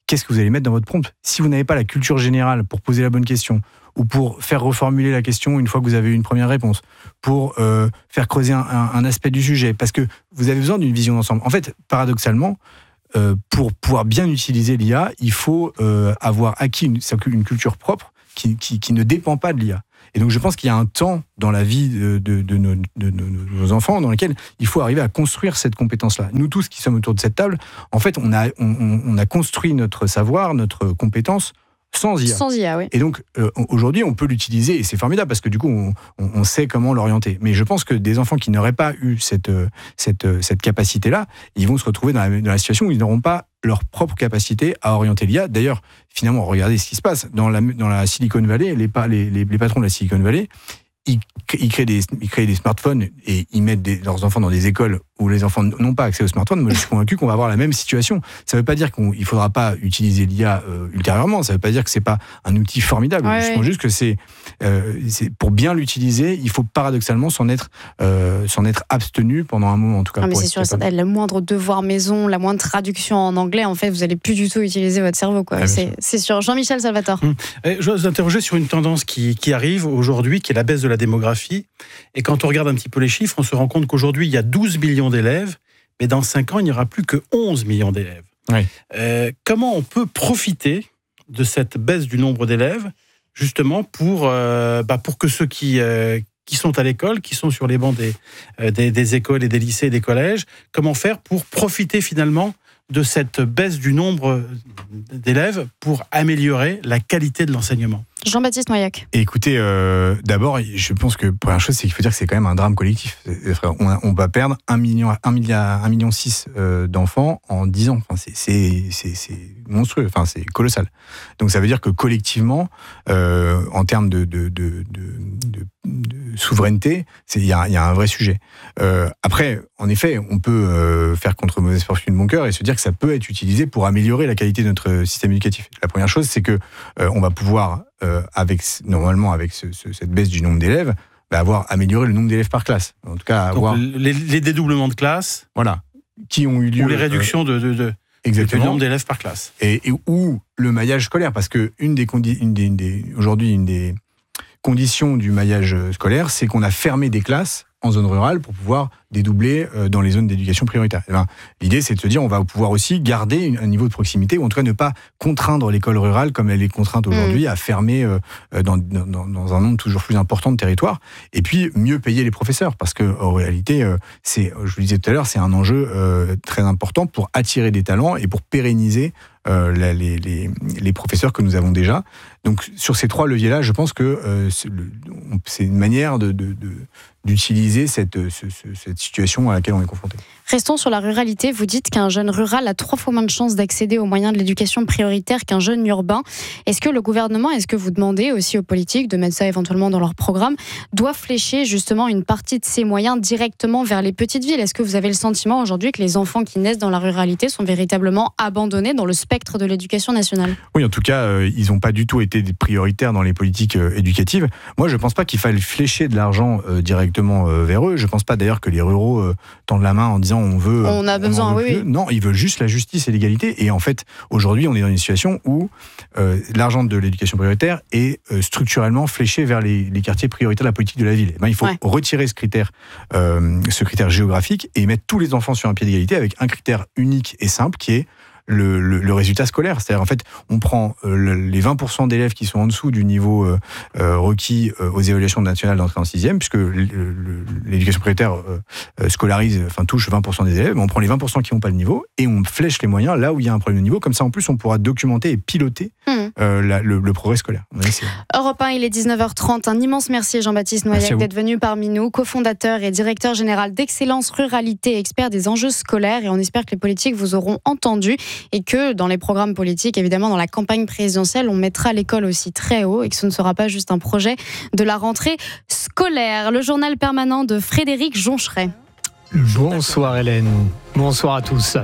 Speaker 16: qu'est-ce que vous allez mettre dans votre prompt ? Si vous n'avez pas la culture générale pour poser la bonne question, ou pour faire reformuler la question une fois que vous avez eu une première réponse, pour euh, faire creuser un, un, un aspect du sujet, parce que vous avez besoin d'une vision d'ensemble. En fait, paradoxalement, euh, pour pouvoir bien utiliser l'I A, il faut euh, avoir acquis une, une culture propre qui, qui, qui ne dépend pas de l'I A. Et donc je pense qu'il y a un temps dans la vie de, de, de, nos, de, de nos enfants dans lequel il faut arriver à construire cette compétence-là. Nous tous qui sommes autour de cette table, en fait, on a, on, on a construit notre savoir, notre compétence sans I A.
Speaker 2: Sans I A, oui.
Speaker 16: Et donc, euh, aujourd'hui, on peut l'utiliser et c'est formidable parce que du coup, on, on sait comment l'orienter. Mais je pense que des enfants qui n'auraient pas eu cette, cette, cette capacité-là, ils vont se retrouver dans la, dans la situation où ils n'auront pas leur propre capacité à orienter l'I A. D'ailleurs, finalement, regardez ce qui se passe. Dans la, dans la Silicon Valley, les, les, les, les patrons de la Silicon Valley, ils, ils, créent des, ils créent des smartphones et ils mettent des, leurs enfants dans des écoles où les enfants n'ont pas accès aux smartphones. Moi, je suis convaincu qu'on va avoir la même situation. Ça ne veut pas dire qu'il ne faudra pas utiliser l'I A euh, ultérieurement. Ça ne veut pas dire que ce n'est pas un outil formidable.
Speaker 2: Ouais,
Speaker 16: je
Speaker 2: ouais.
Speaker 16: pense juste que c'est, euh, c'est pour bien l'utiliser, il faut paradoxalement s'en être, euh, s'en être abstenu pendant un moment, en tout cas.
Speaker 2: Non, mais c'est sûr, ça, le moindre devoir maison, la moindre traduction en anglais, en fait, vous n'allez plus du tout utiliser votre cerveau. Quoi. Ah, c'est, c'est sûr. Jean-Michel Salvatore.
Speaker 17: Hum. Je vais vous interroger sur une tendance qui, qui arrive aujourd'hui, qui est la baisse de la démographie. Et quand on regarde un petit peu les chiffres, on se rend compte qu'aujourd'hui, il y a douze millions d'élèves, mais dans cinq ans, il n'y aura plus que onze millions d'élèves.
Speaker 16: Oui.
Speaker 17: Euh, comment on peut profiter de cette baisse du nombre d'élèves, justement, pour, euh, bah pour que ceux qui, euh, qui sont à l'école, qui sont sur les bancs des, euh, des, des écoles et des lycées et des collèges, comment faire pour profiter finalement de cette baisse du nombre d'élèves pour améliorer la qualité de l'enseignement?
Speaker 2: Jean-Baptiste Noyac.
Speaker 16: Écoutez, euh, d'abord, je pense que première chose, c'est qu'il faut dire que c'est quand même un drame collectif. On, a, on va perdre un million, un milliard, un million six euh, d'enfants en dix ans. Enfin, c'est, c'est, c'est, c'est monstrueux. Enfin, c'est colossal. Donc, ça veut dire que collectivement, euh, en termes de, de, de, de, de, de souveraineté, il y a, y a un vrai sujet. Euh, après, en effet, on peut euh, faire contre mauvaise fortune bon cœur et se dire que ça peut être utilisé pour améliorer la qualité de notre système éducatif. La première chose, c'est que euh, on va pouvoir Euh, avec, normalement, avec ce, ce, cette baisse du nombre d'élèves, bah, avoir amélioré le nombre d'élèves par classe. En tout cas, avoir...
Speaker 17: Donc, les, les dédoublements de classe,
Speaker 16: voilà, qui ont eu lieu.
Speaker 17: Ou les réductions euh, de, de, de,
Speaker 16: exactement.
Speaker 17: du nombre d'élèves par classe.
Speaker 16: Et, et ou le maillage scolaire, parce que une des, condi- une des, une des, aujourd'hui, une des conditions du maillage scolaire, c'est qu'on a fermé des classes en zone rurale pour pouvoir dédoubler dans les zones d'éducation prioritaire. Et ben, l'idée, c'est de se dire on va pouvoir aussi garder un niveau de proximité, ou en tout cas ne pas contraindre l'école rurale comme elle est contrainte aujourd'hui mmh. à fermer dans, dans, dans un nombre toujours plus important de territoires, et puis mieux payer les professeurs, parce que en réalité, c'est, je vous le disais tout à l'heure, c'est un enjeu très important pour attirer des talents et pour pérenniser Euh, les, les, les professeurs que nous avons déjà. Donc sur ces trois leviers-là, je pense que euh, c'est, le, c'est une manière de, de, de, d'utiliser cette, ce, ce, cette situation à laquelle on est confronté.
Speaker 2: Restons sur la ruralité. Vous dites qu'un jeune rural a trois fois moins de chances d'accéder aux moyens de l'éducation prioritaire qu'un jeune urbain. Est-ce que le gouvernement, est-ce que vous demandez aussi aux politiques de mettre ça éventuellement dans leur programme, doit flécher justement une partie de ces moyens directement vers les petites villes? Est-ce que vous avez le sentiment aujourd'hui que les enfants qui naissent dans la ruralité sont véritablement abandonnés dans le spectre de l'éducation nationale?
Speaker 16: Oui, en tout cas, euh, ils n'ont pas du tout été prioritaires dans les politiques euh, éducatives. Moi, je ne pense pas qu'il faille flécher de l'argent euh, directement euh, vers eux. Je ne pense pas d'ailleurs que les ruraux euh, tendent la main en disant on veut...
Speaker 2: On a
Speaker 16: on
Speaker 2: besoin,
Speaker 16: veut
Speaker 2: oui, oui.
Speaker 16: Non, ils veulent juste la justice et l'égalité. Et en fait, aujourd'hui, on est dans une situation où euh, l'argent de l'éducation prioritaire est euh, structurellement fléché vers les, les quartiers prioritaires de la politique de la ville. Et ben, il faut ouais. retirer ce critère, euh, ce critère géographique et mettre tous les enfants sur un pied d'égalité avec un critère unique et simple qui est Le, le, le résultat scolaire. C'est-à-dire, en fait, on prend euh, le, les vingt pour cent d'élèves qui sont en dessous du niveau euh, euh, requis euh, aux évaluations nationales d'entrée en sixième, puisque le, le, l'éducation prioritaire euh, scolarise, enfin, touche vingt pour cent des élèves, on prend les vingt pour cent qui n'ont pas le niveau et on flèche les moyens là où il y a un problème de niveau. Comme ça, en plus, on pourra documenter et piloter mmh. euh, la, le, le progrès scolaire. Ouais, c'est...
Speaker 2: Europe un, il est dix-neuf heures trente. Un immense merci, Jean-Baptiste Noyac, d'être venu parmi nous, cofondateur et directeur général d'Excellence Ruralité, expert des enjeux scolaires. Et on espère que les politiques vous auront entendu et que dans les programmes politiques, évidemment dans la campagne présidentielle, on mettra l'école aussi très haut et que ce ne sera pas juste un projet de la rentrée scolaire. Le journal permanent de Frédéric Joncheret.
Speaker 1: Bonsoir Hélène, bonsoir à tous.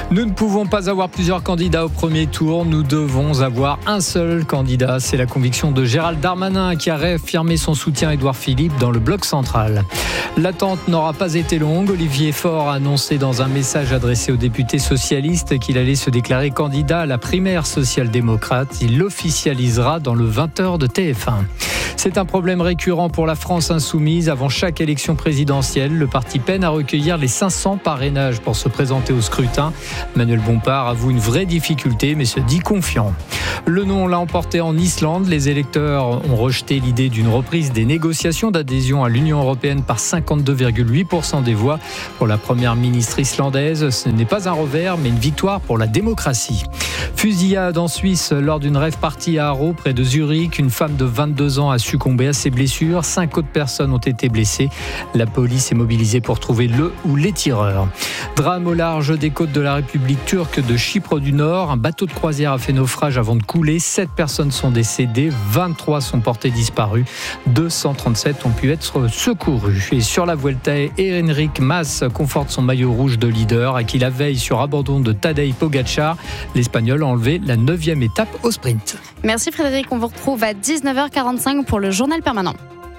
Speaker 1: Nous ne pouvons pas avoir plusieurs candidats au premier tour, nous devons avoir un seul candidat. C'est la conviction de Gérald Darmanin qui a réaffirmé son soutien à Édouard Philippe dans le bloc central. L'attente n'aura pas été longue. Olivier Faure a annoncé dans un message adressé aux députés socialistes qu'il allait se déclarer candidat à la primaire social-démocrate. Il l'officialisera dans le vingt heures de T F un. C'est un problème récurrent pour la France insoumise. Avant chaque élection présidentielle, le parti peine à recueillir les cinq cents parrainages pour se présenter au scrutin. Manuel Bompard avoue une vraie difficulté, mais se dit confiant. Le non l'a emporté en Islande. Les électeurs ont rejeté l'idée d'une reprise des négociations d'adhésion à l'Union européenne par cinquante-deux virgule huit pour cent des voix. Pour la première ministre islandaise, ce n'est pas un revers, mais une victoire pour la démocratie. Fusillade en Suisse lors d'une rave party à Haro, près de Zurich. Une femme de vingt-deux ans a succombé à ses blessures. Cinq autres personnes ont été blessées. La police est mobilisée pour trouver le ou les tireurs. Drame au large des côtes de la République turque de Chypre du Nord. Un bateau de croisière a fait naufrage avant de couler. Sept personnes sont décédées, vingt-trois sont portées disparues. deux cent trente-sept ont pu être secourus. Et sur la Vuelta, Enric Mas conforte son maillot rouge de leader, acquis la veille sur abandon de Tadej Pogacar. L'Espagnol a enlevé la neuvième étape au sprint.
Speaker 2: Merci Frédéric, on vous retrouve à dix-neuf heures quarante-cinq pour le journal permanent.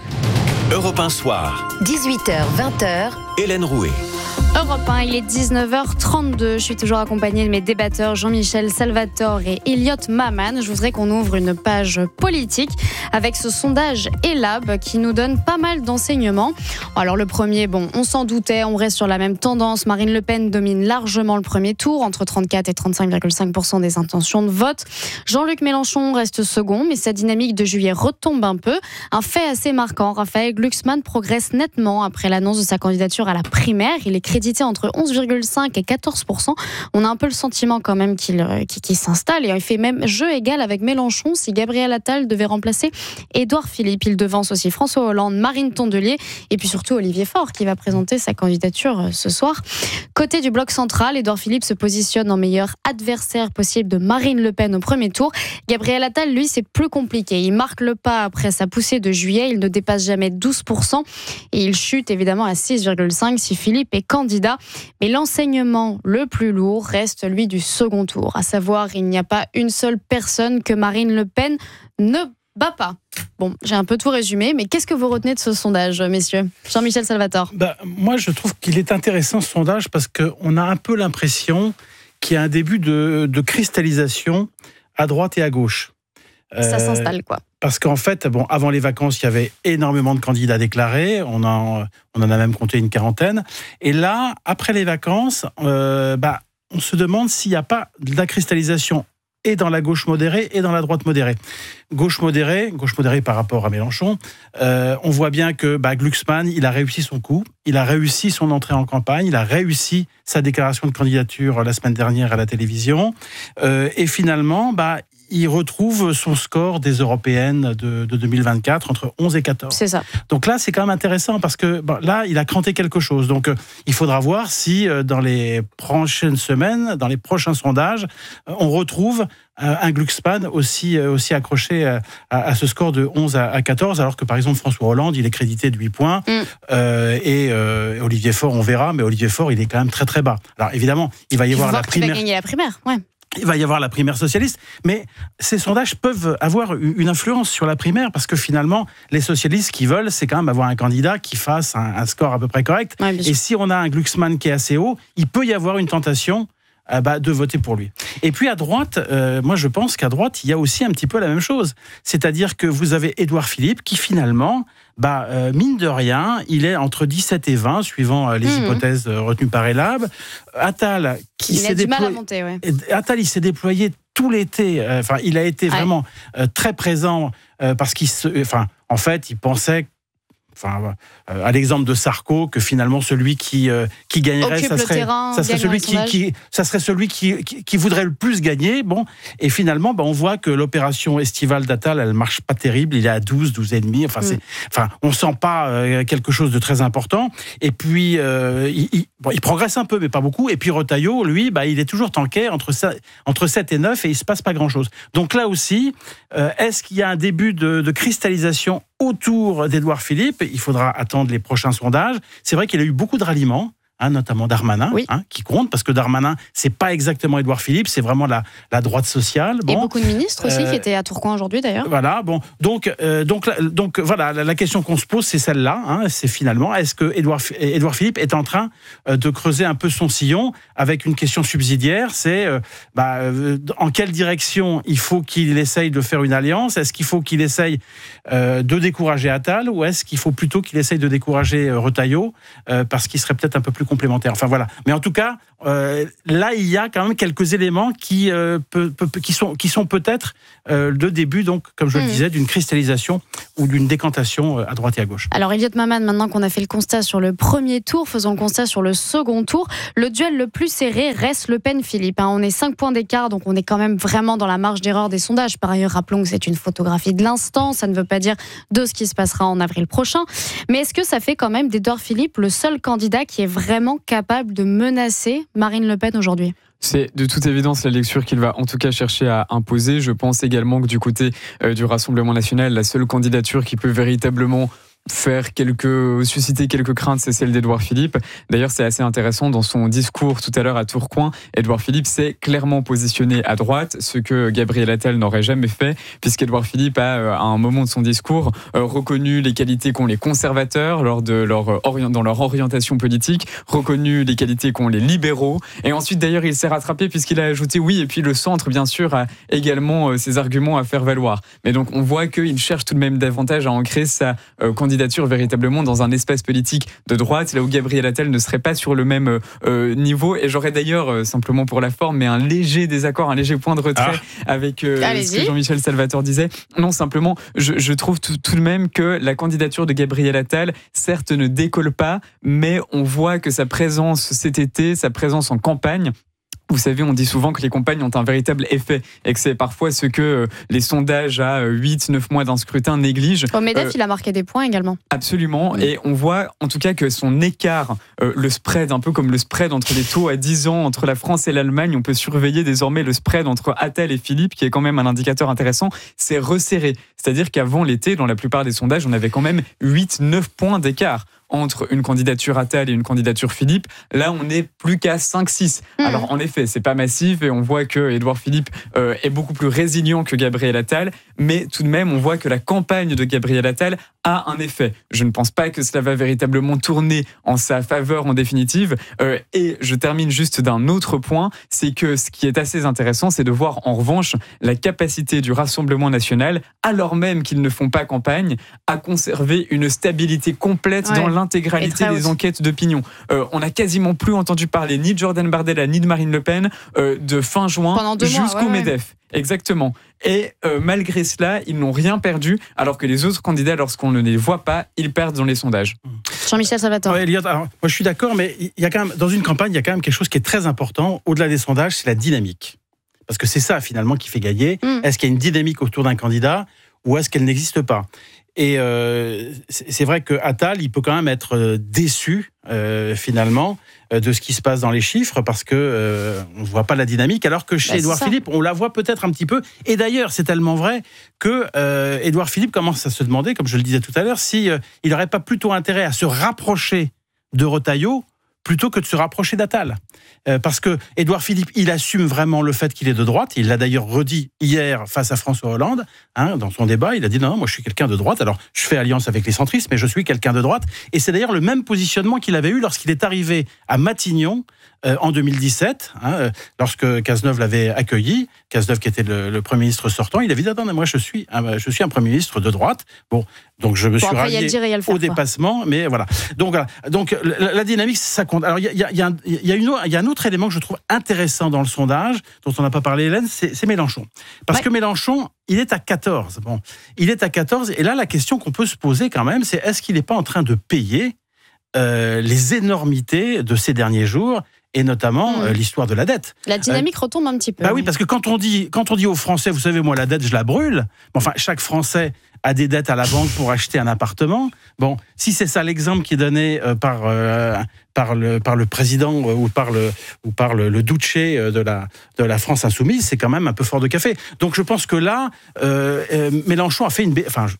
Speaker 7: Europe un soir.
Speaker 8: dix-huit heures vingt heures.
Speaker 7: Hélène Rouet.
Speaker 2: Europe un, il est dix-neuf heures trente-deux. Je suis toujours accompagnée de mes débatteurs Jean-Michel Salvatore et Elliot Maman. Je voudrais qu'on ouvre une page politique avec ce sondage Elab qui nous donne pas mal d'enseignements. Alors le premier, bon, on s'en doutait, on reste sur la même tendance. Marine Le Pen domine largement le premier tour, entre trente-quatre et trente-cinq virgule cinq pour cent des intentions de vote. Jean-Luc Mélenchon reste second, mais sa dynamique de juillet retombe un peu. Un fait assez marquant, Raphaël Glucksmann progresse nettement après l'annonce de sa candidature à la primaire. Il est crédité entre onze virgule cinq et quatorze pour cent. On a un peu le sentiment quand même qu'il, qu'il, qu'il s'installe et il fait même jeu égal avec Mélenchon si Gabriel Attal devait remplacer Édouard Philippe. Il devance aussi François Hollande, Marine Tondelier et puis surtout Olivier Faure qui va présenter sa candidature ce soir. Côté du bloc central, Édouard Philippe se positionne en meilleur adversaire possible de Marine Le Pen au premier tour. Gabriel Attal, lui, c'est plus compliqué. Il marque le pas après sa poussée de juillet. Il ne dépasse jamais douze pour cent et il chute évidemment à six virgule cinq pour cent si Philippe est candidat. Mais l'enseignement le plus lourd reste celui du second tour. À savoir, il n'y a pas une seule personne que Marine Le Pen ne bat pas. Bon, j'ai un peu tout résumé, mais qu'est-ce que vous retenez de ce sondage, messieurs ? Jean-Michel Salvatore.
Speaker 17: Bah, moi, je trouve qu'il est intéressant ce sondage parce qu'on a un peu l'impression qu'il y a un début de, de cristallisation à droite et à gauche.
Speaker 2: Ça euh, s'installe, quoi.
Speaker 17: Parce qu'en fait, bon, avant les vacances, il y avait énormément de candidats déclarés. On en, on en a même compté une quarantaine. Et là, après les vacances, euh, bah, on se demande s'il n'y a pas de la cristallisation et dans la gauche modérée et dans la droite modérée. Gauche modérée, gauche modérée par rapport à Mélenchon, euh, on voit bien que bah, Glucksmann, il a réussi son coup, il a réussi son entrée en campagne, il a réussi sa déclaration de candidature la semaine dernière à la télévision. Euh, et finalement, bah, il retrouve son score des européennes de, de deux mille vingt-quatre entre onze et quatorze.
Speaker 2: C'est ça.
Speaker 17: Donc là, c'est quand même intéressant parce que bon, là, il a cranté quelque chose. Donc euh, il faudra voir si euh, dans les prochaines semaines, dans les prochains sondages, euh, on retrouve euh, un Glucksmann aussi, euh, aussi accroché euh, à, à ce score de onze à quatorze, alors que par exemple François Hollande, il est crédité de huit points. Mm. Euh, et euh, Olivier Faure, on verra, mais Olivier Faure, il est quand même très très bas. Alors évidemment, il va y avoir la primaire.
Speaker 2: Il va gagner la primaire, ouais.
Speaker 17: Il va y avoir la primaire socialiste, mais ces sondages peuvent avoir une influence sur la primaire parce que finalement, les socialistes, ce qu'ils veulent, c'est quand même avoir un candidat qui fasse un, un score à peu près correct. Ouais, et si on a un Glucksmann qui est assez haut, il peut y avoir une tentation euh, bah, de voter pour lui. Et puis à droite, euh, moi je pense qu'à droite, il y a aussi un petit peu la même chose. C'est-à-dire que vous avez Édouard Philippe qui finalement, bah, euh, mine de rien, il est entre dix-sept et vingt, suivant euh, les mmh. hypothèses euh, retenues par Elab. Attal, qui
Speaker 2: il
Speaker 17: s'est
Speaker 2: a du
Speaker 17: déployé...
Speaker 2: mal à monter, ouais.
Speaker 17: Attal, il s'est déployé tout l'été. Enfin, euh, il a été ouais. vraiment euh, très présent euh, parce qu'il se... Enfin, en fait, il pensait... Enfin, euh, à l'exemple de Sarko, que finalement celui qui euh, qui gagnerait, ça serait, terrain, ça serait celui qui, qui, ça serait celui qui, qui qui voudrait le plus gagner. Bon, et finalement, bah, on voit que l'opération estivale d'Attal, elle marche pas terrible. Il est à douze, douze et demi. Enfin, mm. c'est, enfin, on sent pas euh, quelque chose de très important. Et puis, euh, il, il, bon, il progresse un peu, mais pas beaucoup. Et puis Retailleau, lui, bah, il est toujours tanké entre entre sept et neuf, et il se passe pas grand chose. Donc là aussi, euh, est-ce qu'il y a un début de, de cristallisation autour d'Édouard Philippe? Il faudra attendre les prochains sondages. C'est vrai qu'il a eu beaucoup de ralliements. Hein, notamment Darmanin, oui. hein, qui compte, parce que Darmanin, c'est pas exactement Édouard Philippe, c'est vraiment la, la droite sociale.
Speaker 2: Bon. Et beaucoup de ministres aussi, euh, qui étaient à Tourcoing aujourd'hui d'ailleurs.
Speaker 17: Voilà, bon, donc, euh, donc, donc voilà, la, la question qu'on se pose, c'est celle-là, hein, c'est finalement, est-ce que Édouard, Édouard Philippe est en train euh, de creuser un peu son sillon avec une question subsidiaire, c'est euh, bah, euh, en quelle direction il faut qu'il essaye de faire une alliance, est-ce qu'il faut qu'il essaye euh, de décourager Attal, ou est-ce qu'il faut plutôt qu'il essaye de décourager euh, Retailleau, euh, parce qu'il serait peut-être un peu plus complémentaires. Enfin voilà. Mais en tout cas, euh, là, il y a quand même quelques éléments qui, euh, peut, peut, qui, sont, qui sont peut-être euh, le début, donc, comme je mmh. le disais, d'une cristallisation ou d'une décantation à droite et à gauche.
Speaker 2: Alors, Elliot Maman, maintenant qu'on a fait le constat sur le premier tour, faisons le constat sur le second tour. Le duel le plus serré reste Le Pen-Philippe. Hein. On est cinq points d'écart, donc on est quand même vraiment dans la marge d'erreur des sondages. Par ailleurs, rappelons que c'est une photographie de l'instant. Ça ne veut pas dire de ce qui se passera en avril prochain. Mais est-ce que ça fait quand même d'Édouard Philippe le seul candidat qui est vraiment capable de menacer Marine Le Pen aujourd'hui ?
Speaker 18: C'est de toute évidence la lecture qu'il va en tout cas chercher à imposer. Je pense également que du côté euh, du Rassemblement national, la seule candidature qui peut véritablement faire quelques, susciter quelques craintes, c'est celle d'Édouard Philippe. D'ailleurs, c'est assez intéressant, dans son discours tout à l'heure à Tourcoing, Édouard Philippe s'est clairement positionné à droite, ce que Gabriel Attal n'aurait jamais fait, puisqu'Édouard Philippe a, à un moment de son discours, reconnu les qualités qu'ont les conservateurs lors de leur, dans leur orientation politique, reconnu les qualités qu'ont les libéraux, et ensuite d'ailleurs il s'est rattrapé puisqu'il a ajouté oui, et puis le centre, bien sûr, a également ses arguments à faire valoir. Mais donc on voit qu'il cherche tout de même davantage à ancrer sa euh, candidature véritablement dans un espace politique de droite, là où Gabriel Attal ne serait pas sur le même euh, niveau. Et j'aurais d'ailleurs, euh, simplement pour la forme, mais un léger désaccord, un léger point de retrait ah. avec euh, ce que Jean-Michel Salvatore disait. Non, simplement, je, je trouve tout, tout de même que la candidature de Gabriel Attal, certes, ne décolle pas, mais on voit que sa présence cet été, sa présence en campagne, vous savez, on dit souvent que les campagnes ont un véritable effet et que c'est parfois ce que les sondages à huit neuf mois d'un scrutin négligent.
Speaker 2: Au MEDEF, euh, il a marqué des points également.
Speaker 18: Absolument. Oui. Et on voit en tout cas que son écart, euh, le spread, un peu comme le spread entre les taux à dix ans entre la France et l'Allemagne, on peut surveiller désormais le spread entre Attal et Philippe, qui est quand même un indicateur intéressant, c'est resserré. C'est-à-dire qu'avant l'été, dans la plupart des sondages, on avait quand même huit neuf points d'écart entre une candidature Attal et une candidature Philippe. Là, on n'est plus qu'à cinq six. Mmh. Alors, en effet, c'est pas massif et on voit que Édouard Philippe euh, est beaucoup plus résilient que Gabriel Attal, mais tout de même, on voit que la campagne de Gabriel Attal a un effet. Je ne pense pas que cela va véritablement tourner en sa faveur en définitive. Euh, et je termine juste d'un autre point, c'est que ce qui est assez intéressant, c'est de voir en revanche la capacité du Rassemblement national, alors même qu'ils ne font pas campagne, à conserver une stabilité complète ouais. dans l'intégralité des enquêtes d'opinion. Euh, on n'a quasiment plus entendu parler ni de Jordan Bardella ni de Marine Le Pen euh, de fin juin jusqu'au ouais, MEDEF. Ouais. Exactement. Et euh, malgré cela, ils n'ont rien perdu, alors que les autres candidats, lorsqu'on ne les voit pas, ils perdent dans les sondages.
Speaker 2: Jean-Michel Salvatore.
Speaker 17: Ouais, Elliot, alors, moi je suis d'accord, mais il y a quand même, dans une campagne, il y a quand même quelque chose qui est très important, au-delà des sondages, c'est la dynamique. Parce que c'est ça, finalement, qui fait gagner. Mm. Est-ce qu'il y a une dynamique autour d'un candidat, ou est-ce qu'elle n'existe pas ? Et euh, c'est vrai que Attal, il peut quand même être déçu, euh, finalement, de ce qui se passe dans les chiffres, parce que euh, on ne voit pas la dynamique, alors que chez bah, Édouard Philippe, on la voit peut-être un petit peu. Et d'ailleurs, c'est tellement vrai que euh, Édouard Philippe commence à se demander, comme je le disais tout à l'heure, si euh, il n'aurait pas plutôt intérêt à se rapprocher de Retailleau plutôt que de se rapprocher d'Attal. Euh, parce que Édouard Philippe, il assume vraiment le fait qu'il est de droite. Il l'a d'ailleurs redit hier face à François Hollande, hein, dans son débat. Il a dit non, moi je suis quelqu'un de droite. Alors je fais alliance avec les centristes, mais je suis quelqu'un de droite. Et c'est d'ailleurs le même positionnement qu'il avait eu lorsqu'il est arrivé à Matignon euh, en deux mille dix-sept, hein, lorsque Cazeneuve l'avait accueilli. Cazeneuve, qui était le, le Premier ministre sortant, il avait dit attends, moi je suis, un, je suis un Premier ministre de droite. Bon, donc je me bon, suis rallié au dépassement, mais voilà. Donc voilà. Donc la, la dynamique, ça compte. Alors il y a, y a, y a, y a une autre, il y a un autre élément que je trouve intéressant dans le sondage, dont on n'a pas parlé, Hélène, c'est, c'est Mélenchon. Parce ouais. que Mélenchon, il est à quatorze. Bon, il est à quatorze, et là, la question qu'on peut se poser quand même, c'est est-ce qu'il n'est pas en train de payer euh, les énormités de ces derniers jours, et notamment mmh. euh, l'histoire de la dette.
Speaker 2: La dynamique euh, retombe un petit peu.
Speaker 17: Bah oui, parce que quand on dit, quand on dit aux Français, vous savez, moi, la dette, je la brûle. Enfin, chaque Français a des dettes à la banque pour acheter un appartement. Bon, si c'est ça l'exemple qui est donné euh, par euh, par le par le président euh, ou par le ou par le, le Duce de la de la France insoumise, c'est quand même un peu fort de café. Donc, je pense que là, euh, euh, Mélenchon a fait une, enfin.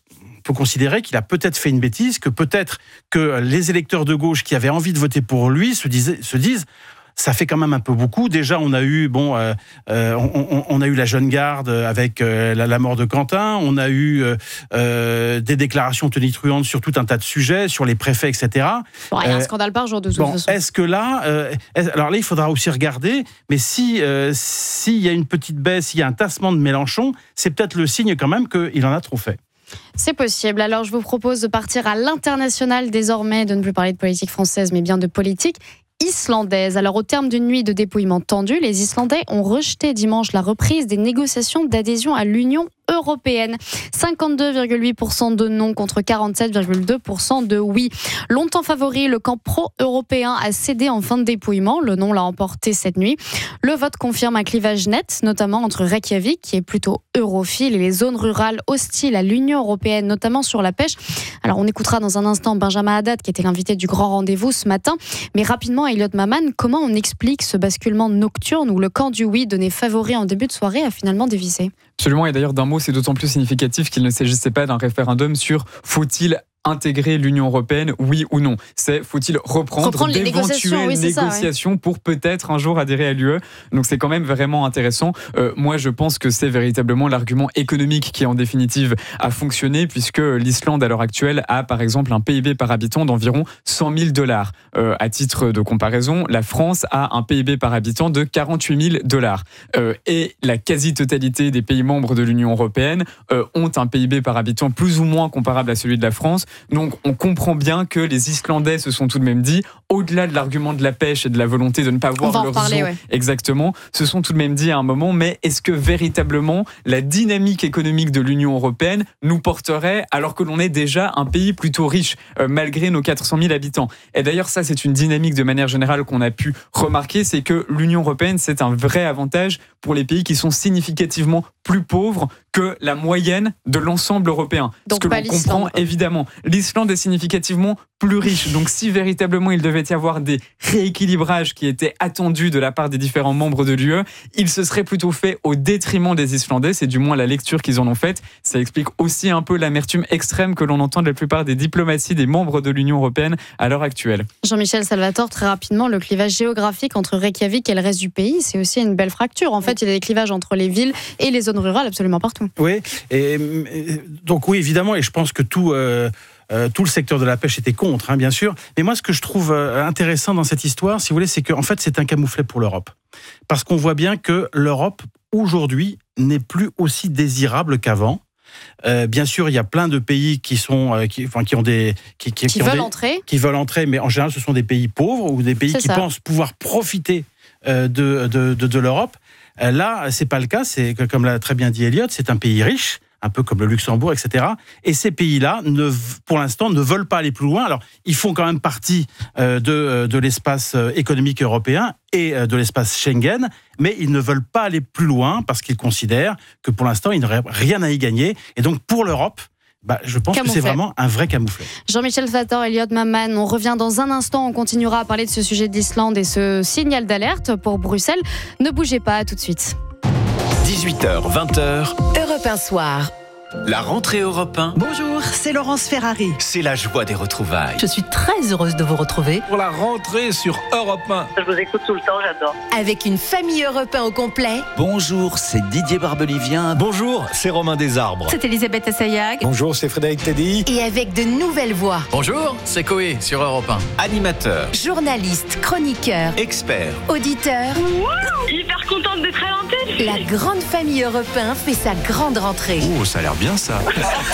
Speaker 17: peut considérer qu'il a peut-être fait une bêtise, que peut-être que les électeurs de gauche qui avaient envie de voter pour lui se disent, se disent ça fait quand même un peu beaucoup. Déjà, on a eu, bon, euh, euh, on, on a eu la jeune garde avec euh, la, la mort de Quentin. On a eu euh, euh, des déclarations tonitruantes sur tout un tas de sujets, sur les préfets, et cetera.
Speaker 2: Bon, il y a un
Speaker 17: Euh,
Speaker 2: scandale par jour de toute
Speaker 17: bon,
Speaker 2: façon.
Speaker 17: est-ce que là, euh, est- alors là, il faudra aussi regarder. Mais si euh, s'il y a une petite baisse, s'il y a un tassement de Mélenchon, c'est peut-être le signe quand même qu'il en a trop fait.
Speaker 2: C'est possible. Alors, je vous propose de partir à l'international désormais, de ne plus parler de politique française, mais bien de politique islandaise. Alors, au terme d'une nuit de dépouillement tendue, les Islandais ont rejeté dimanche la reprise des négociations d'adhésion à l'Union européenne. cinquante-deux virgule huit pour cent de non contre quarante-sept virgule deux pour cent de oui. Longtemps favori, le camp pro-européen a cédé en fin de dépouillement. Le non l'a emporté cette nuit. Le vote confirme un clivage net, notamment entre Reykjavik, qui est plutôt europhile, et les zones rurales hostiles à l'Union européenne, notamment sur la pêche. Alors, on écoutera dans un instant Benjamin Haddad, qui était l'invité du grand rendez-vous ce matin. Mais rapidement, Elliot Maman, comment on explique ce basculement nocturne où le camp du oui, donné favori en début de soirée, a finalement dévissé ?
Speaker 18: Absolument, et d'ailleurs d'un mot, c'est d'autant plus significatif qu'il ne s'agissait pas d'un référendum sur faut-il intégrer l'Union européenne, oui ou non. C'est faut-il reprendre,
Speaker 2: Reprendre les
Speaker 18: d'éventuelles
Speaker 2: négociations, oui, c'est ça,
Speaker 18: négociations ouais. pour peut-être un jour adhérer à l'U E. Donc c'est quand même vraiment intéressant. Euh, moi, je pense que c'est véritablement l'argument économique qui, en définitive, a fonctionné, puisque l'Islande, à l'heure actuelle, a par exemple un P I B par habitant d'environ cent mille dollars. Euh, à titre de comparaison, la France a un P I B par habitant de quarante-huit mille dollars. Euh, et la quasi-totalité des pays membres de l'Union européenne euh, ont un P I B par habitant plus ou moins comparable à celui de la France. Donc on comprend bien que les Islandais se sont tout de même dit, au-delà de l'argument de la pêche et de la volonté de ne pas voir leurs
Speaker 2: reparler,
Speaker 18: eaux
Speaker 2: ouais.
Speaker 18: exactement, se sont tout de même dit à un moment, mais est-ce que véritablement la dynamique économique de l'Union européenne nous porterait alors que l'on est déjà un pays plutôt riche, euh, malgré nos quatre cent mille habitants. Et d'ailleurs ça c'est une dynamique de manière générale qu'on a pu remarquer, c'est que l'Union européenne c'est un vrai avantage pour les pays qui sont significativement plus pauvres que la moyenne de l'ensemble européen.
Speaker 2: Donc
Speaker 18: ce que
Speaker 2: pas
Speaker 18: l'on comprend évidemment. L'Islande est significativement plus riche. Donc si véritablement il devait y avoir des rééquilibrages qui étaient attendus de la part des différents membres de l'U E, il se serait plutôt fait au détriment des Islandais. C'est du moins la lecture qu'ils en ont faite. Ça explique aussi un peu l'amertume extrême que l'on entend de la plupart des diplomaties des membres de l'Union européenne à l'heure actuelle.
Speaker 2: Jean-Michel Salvatore, très rapidement, le clivage géographique entre Reykjavik et le reste du pays, c'est aussi une belle fracture. En fait, il y a des clivages entre les villes et les zones rurales absolument partout.
Speaker 17: Oui, et, et donc oui, évidemment, et je pense que tout, euh, euh, tout le secteur de la pêche était contre, hein, bien sûr. Mais moi, ce que je trouve euh, intéressant dans cette histoire, si vous voulez, c'est qu'en fait, c'est un camouflet pour l'Europe. Parce qu'on voit bien que l'Europe, aujourd'hui, n'est plus aussi désirable qu'avant. Euh, bien sûr, il y a plein de pays qui sont, euh, qui, enfin, qui ont des, qui, qui,
Speaker 2: qui,
Speaker 17: qui ont
Speaker 2: veulent
Speaker 17: des,
Speaker 2: entrer,
Speaker 17: qui veulent entrer, mais en général, ce sont des pays pauvres ou des pays
Speaker 2: c'est
Speaker 17: qui
Speaker 2: ça.
Speaker 17: pensent pouvoir profiter euh, de, de, de, de l'Europe. Euh, là, c'est pas le cas. C'est comme l'a très bien dit Elliot, c'est un pays riche, un peu comme le Luxembourg, et cetera. Et ces pays-là, ne, pour l'instant, ne veulent pas aller plus loin. Alors, ils font quand même partie euh, de, de l'espace économique européen et de l'espace Schengen, mais ils ne veulent pas aller plus loin parce qu'ils considèrent que pour l'instant, ils n'auraient rien à y gagner. Et donc, pour l'Europe, bah, je pense
Speaker 2: Camouflet.
Speaker 17: que c'est vraiment un vrai camouflet.
Speaker 2: Jean-Michel Salvatore, Elliot Maman, on revient dans un instant, on continuera à parler de ce sujet d'Islande et ce signal d'alerte pour Bruxelles. Ne bougez pas, à tout de suite.
Speaker 7: dix-huit heures, vingt heures.
Speaker 8: Europe un soir.
Speaker 7: La rentrée Europe un.
Speaker 19: Bonjour, c'est Laurence Ferrari.
Speaker 7: C'est la joie des retrouvailles.
Speaker 19: Je suis très heureuse de vous retrouver.
Speaker 20: Pour la rentrée sur Europe un.
Speaker 21: Je vous écoute tout le temps, j'adore.
Speaker 8: Avec une famille Europe un au complet.
Speaker 22: Bonjour, c'est Didier Barbelivien.
Speaker 23: Bonjour, c'est Romain Desarbres.
Speaker 24: C'est Elisabeth Assayag.
Speaker 23: Bonjour, c'est Frédéric Teddy.
Speaker 8: Et avec de nouvelles voix.
Speaker 25: Bonjour, c'est Coé sur Europe un.
Speaker 7: Animateur,
Speaker 8: Journaliste, chroniqueur,
Speaker 7: expert,
Speaker 8: auditeur.
Speaker 21: Wow, hyper contente d'être à l'antenne.
Speaker 8: La grande famille Europe un fait sa grande rentrée.
Speaker 23: Oh, ça a l'air bien ça.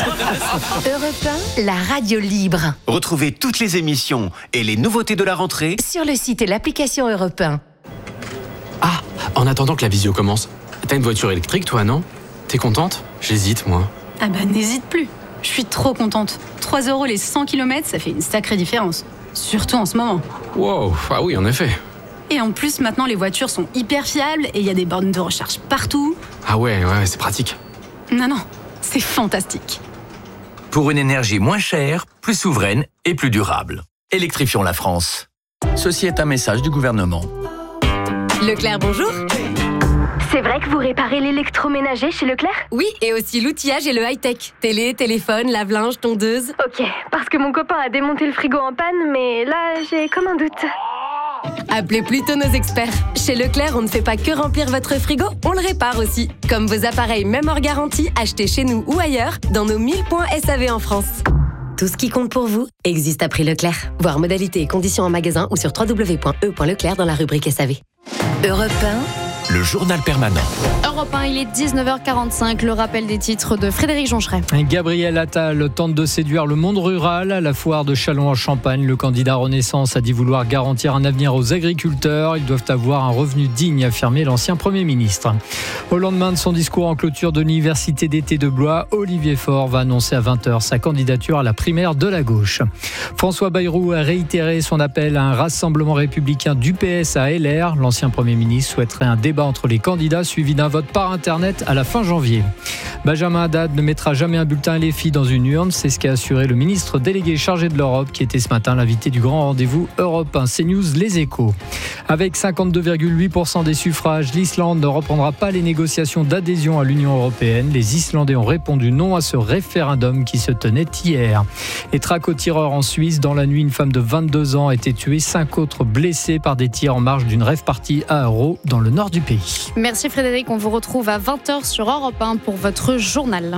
Speaker 8: Europe un, la radio libre.
Speaker 7: Retrouvez toutes les émissions et les nouveautés de la rentrée
Speaker 8: sur le site et l'application Europe un.
Speaker 26: Ah, en attendant que la visio commence, t'as une voiture électrique toi, non? T'es contente? J'hésite, moi.
Speaker 24: Ah bah n'hésite plus. Je suis trop contente. trois euros les cent kilomètres, ça fait une sacrée différence. Surtout en ce moment.
Speaker 26: Wow, ah oui, en effet.
Speaker 24: Et en plus, maintenant, les voitures sont hyper fiables et il y a des bornes de recharge partout.
Speaker 26: Ah ouais, ouais, c'est pratique.
Speaker 24: Non, non, c'est fantastique.
Speaker 13: Pour une énergie moins chère, plus souveraine et plus durable. Électrifions la France. Ceci est un message du gouvernement.
Speaker 8: Leclerc, bonjour.
Speaker 3: C'est vrai que vous réparez l'électroménager chez Leclerc ?
Speaker 4: Oui, et aussi l'outillage et le high-tech. Télé, téléphone, lave-linge, tondeuse.
Speaker 3: Ok, parce que mon copain a démonté le frigo en panne, mais là, j'ai comme un doute.
Speaker 4: Appelez plutôt nos experts. Chez Leclerc, on ne fait pas que remplir votre frigo, on le répare aussi. Comme vos appareils, même hors garantie, achetés chez nous ou ailleurs, dans nos mille points S A V en France. Tout ce qui compte pour vous existe à prix Leclerc. Voir modalités et conditions en magasin ou sur w w w point e point leclerc dans la rubrique S A V.
Speaker 8: Europe un,
Speaker 7: le journal permanent.
Speaker 2: Europe un, il est dix-neuf heures quarante-cinq, le rappel des titres de Frédéric Joncheret.
Speaker 1: Gabriel Attal tente de séduire le monde rural. À la foire de Châlons-en-Champagne, le candidat Renaissance a dit vouloir garantir un avenir aux agriculteurs. Ils doivent avoir un revenu digne, a affirmé l'ancien Premier ministre. Au lendemain de son discours en clôture de l'université d'été de Blois, Olivier Faure va annoncer à vingt heures sa candidature à la primaire de la gauche. François Bayrou a réitéré son appel à un rassemblement républicain du P S à L R. L'ancien Premier ministre souhaiterait un débat entre les candidats suivi d'un vote par Internet à la fin janvier. Benjamin Haddad ne mettra jamais un bulletin L F I dans une urne, c'est ce qu'a assuré le ministre délégué chargé de l'Europe qui était ce matin l'invité du grand rendez-vous Europe un CNews Les Échos. Avec cinquante-deux virgule huit pour cent des suffrages, l'Islande ne reprendra pas les négociations d'adhésion à l'Union européenne. Les Islandais ont répondu non à ce référendum qui se tenait hier. Et traque aux tireurs en Suisse, dans la nuit, une femme de vingt-deux ans a été tuée, cinq autres blessés par des tirs en marge d'une rave party à Euro dans le nord du pays.
Speaker 2: Merci Frédéric, on vous retrouve à vingt heures sur Europe un pour votre journal.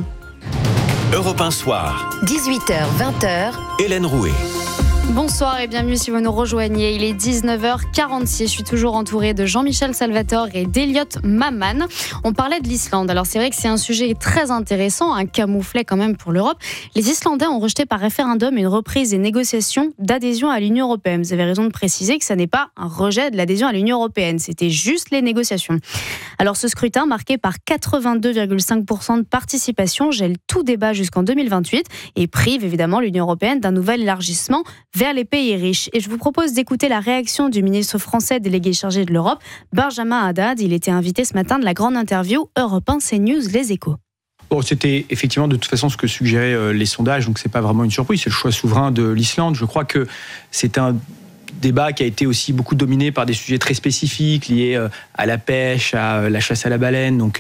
Speaker 7: Europe un soir.
Speaker 8: dix-huit heures vingt heures.
Speaker 7: Hélène Rouet.
Speaker 2: Bonsoir et bienvenue si vous nous rejoignez. Il est dix-neuf heures quarante-six. Je suis toujours entourée de Jean-Michel Salvatore et d'Eliott Maman. On parlait de l'Islande. Alors c'est vrai que c'est un sujet très intéressant, un camouflet quand même pour l'Europe. Les Islandais ont rejeté par référendum une reprise des négociations d'adhésion à l'Union européenne. Vous avez raison de préciser que ça n'est pas un rejet de l'adhésion à l'Union européenne. C'était juste les négociations. Alors ce scrutin, marqué par quatre-vingt-deux virgule cinq pour cent de participation, gèle tout débat jusqu'en deux mille vingt-huit et prive évidemment l'Union européenne d'un nouvel élargissement vers les pays riches. Et je vous propose d'écouter la réaction du ministre français délégué chargé de l'Europe, Benjamin Haddad. Il était invité ce matin de la grande interview Europe un CNews Les Échos.
Speaker 5: Bon, c'était effectivement de toute façon ce que suggéraient euh, les sondages, donc c'est pas vraiment une surprise, c'est le choix souverain de l'Islande. Je crois que c'est un débat qui a été aussi beaucoup dominé par des sujets très spécifiques liés euh, à la pêche, à euh, la chasse à la baleine, donc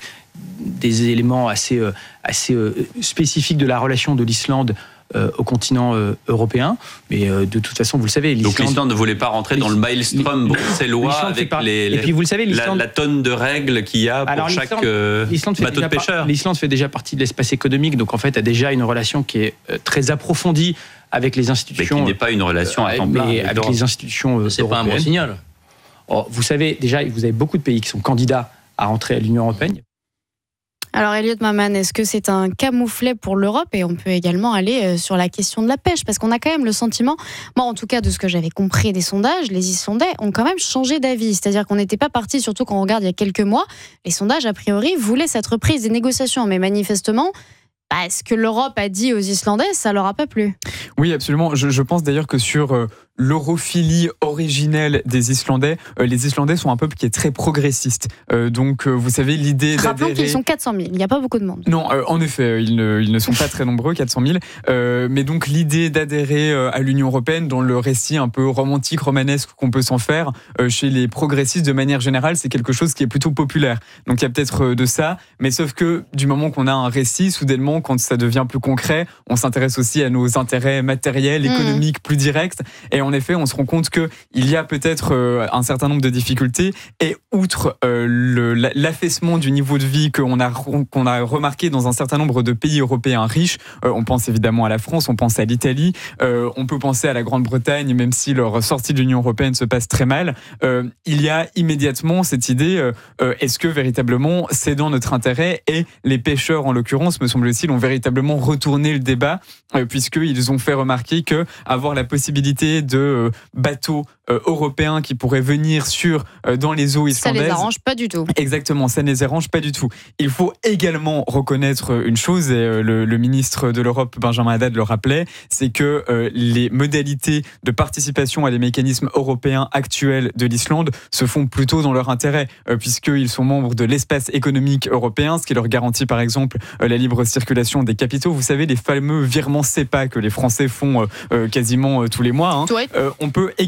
Speaker 5: des éléments assez, euh, assez euh, spécifiques de la relation de l'Islande Euh, au continent euh, européen, mais euh, de toute façon, vous le savez,
Speaker 6: l'Islande... Donc l'Islande ne voulait pas rentrer dans le maelstrom bruxellois avec
Speaker 5: par...
Speaker 6: les, les,
Speaker 5: Et puis vous le savez,
Speaker 6: la, la tonne de règles qu'il y a pour
Speaker 5: Alors,
Speaker 6: chaque
Speaker 5: euh, bateau de pêcheur. Par... L'Islande fait déjà partie de l'espace économique, donc en fait a déjà une relation qui est euh, très approfondie avec les institutions...
Speaker 6: Mais qui n'est pas une relation à temps plein.
Speaker 5: Mais avec les institutions euh,
Speaker 6: C'est
Speaker 5: européennes.
Speaker 6: pas un bon signal.
Speaker 5: Oh, vous savez, déjà, vous avez beaucoup de pays qui sont candidats à rentrer à l'Union européenne.
Speaker 2: Alors Eliott Maman, est-ce que c'est un camouflet pour l'Europe? Et on peut également aller sur la question de la pêche, parce qu'on a quand même le sentiment, moi en tout cas de ce que j'avais compris des sondages, les Islandais ont quand même changé d'avis. C'est-à-dire qu'on n'était pas parti, surtout quand on regarde il y a quelques mois, les sondages a priori voulaient cette reprise des négociations, mais manifestement, bah, ce que l'Europe a dit aux Islandais, ça leur a pas plu.
Speaker 18: Oui, absolument. Je, je pense d'ailleurs que sur euh, l'europhilie originelle des Islandais, euh, les Islandais sont un peuple qui est très progressiste. Euh, donc, euh, vous savez, l'idée d'adhérer...
Speaker 2: Rappelons qu'ils sont quatre cent mille, il n'y a pas beaucoup de monde.
Speaker 18: Non, euh, en effet, ils ne, ils ne sont pas très nombreux, quatre cent mille. Euh, mais donc, l'idée d'adhérer euh, à l'Union européenne, dans le récit un peu romantique, romanesque qu'on peut s'en faire, euh, chez les progressistes de manière générale, c'est quelque chose qui est plutôt populaire. Donc, il y a peut-être euh, de ça, mais sauf que du moment qu'on a un récit, soudainement, quand ça devient plus concret, on s'intéresse aussi à nos intérêts matériels, économiques, mmh. plus directs. Et en effet, on se rend compte qu'il y a peut-être euh, un certain nombre de difficultés. Et outre euh, le, l'affaissement du niveau de vie qu'on a, qu'on a remarqué dans un certain nombre de pays européens riches, euh, on pense évidemment à la France, on pense à l'Italie, euh, on peut penser à la Grande-Bretagne, même si leur sortie de l'Union européenne se passe très mal. Euh, il y a immédiatement cette idée, euh, euh, est-ce que véritablement c'est dans notre intérêt? Et les pêcheurs, en l'occurrence, me semble-t-il, ont véritablement retourné le débat, euh, puisqu'ils ont fait remarquer que avoir la possibilité de euh, bateaux euh, européens qui pourraient venir sur euh, dans les eaux islandaises,
Speaker 2: ça les arrange pas du tout.
Speaker 18: Exactement, ça ne les arrange pas du tout. Il faut également reconnaître une chose, et euh, le, le ministre de l'Europe, Benjamin Haddad, le rappelait, c'est que euh, les modalités de participation à des mécanismes européens actuels de l'Islande se font plutôt dans leur intérêt, euh, puisqu'ils sont membres de l'espace économique européen, ce qui leur garantit par exemple euh, la libre circulation des capitaux. Vous savez, les fameux virements SEPA que les Français font euh, quasiment euh, tous les mois, hein.
Speaker 2: Ouais.
Speaker 18: euh, on peut également les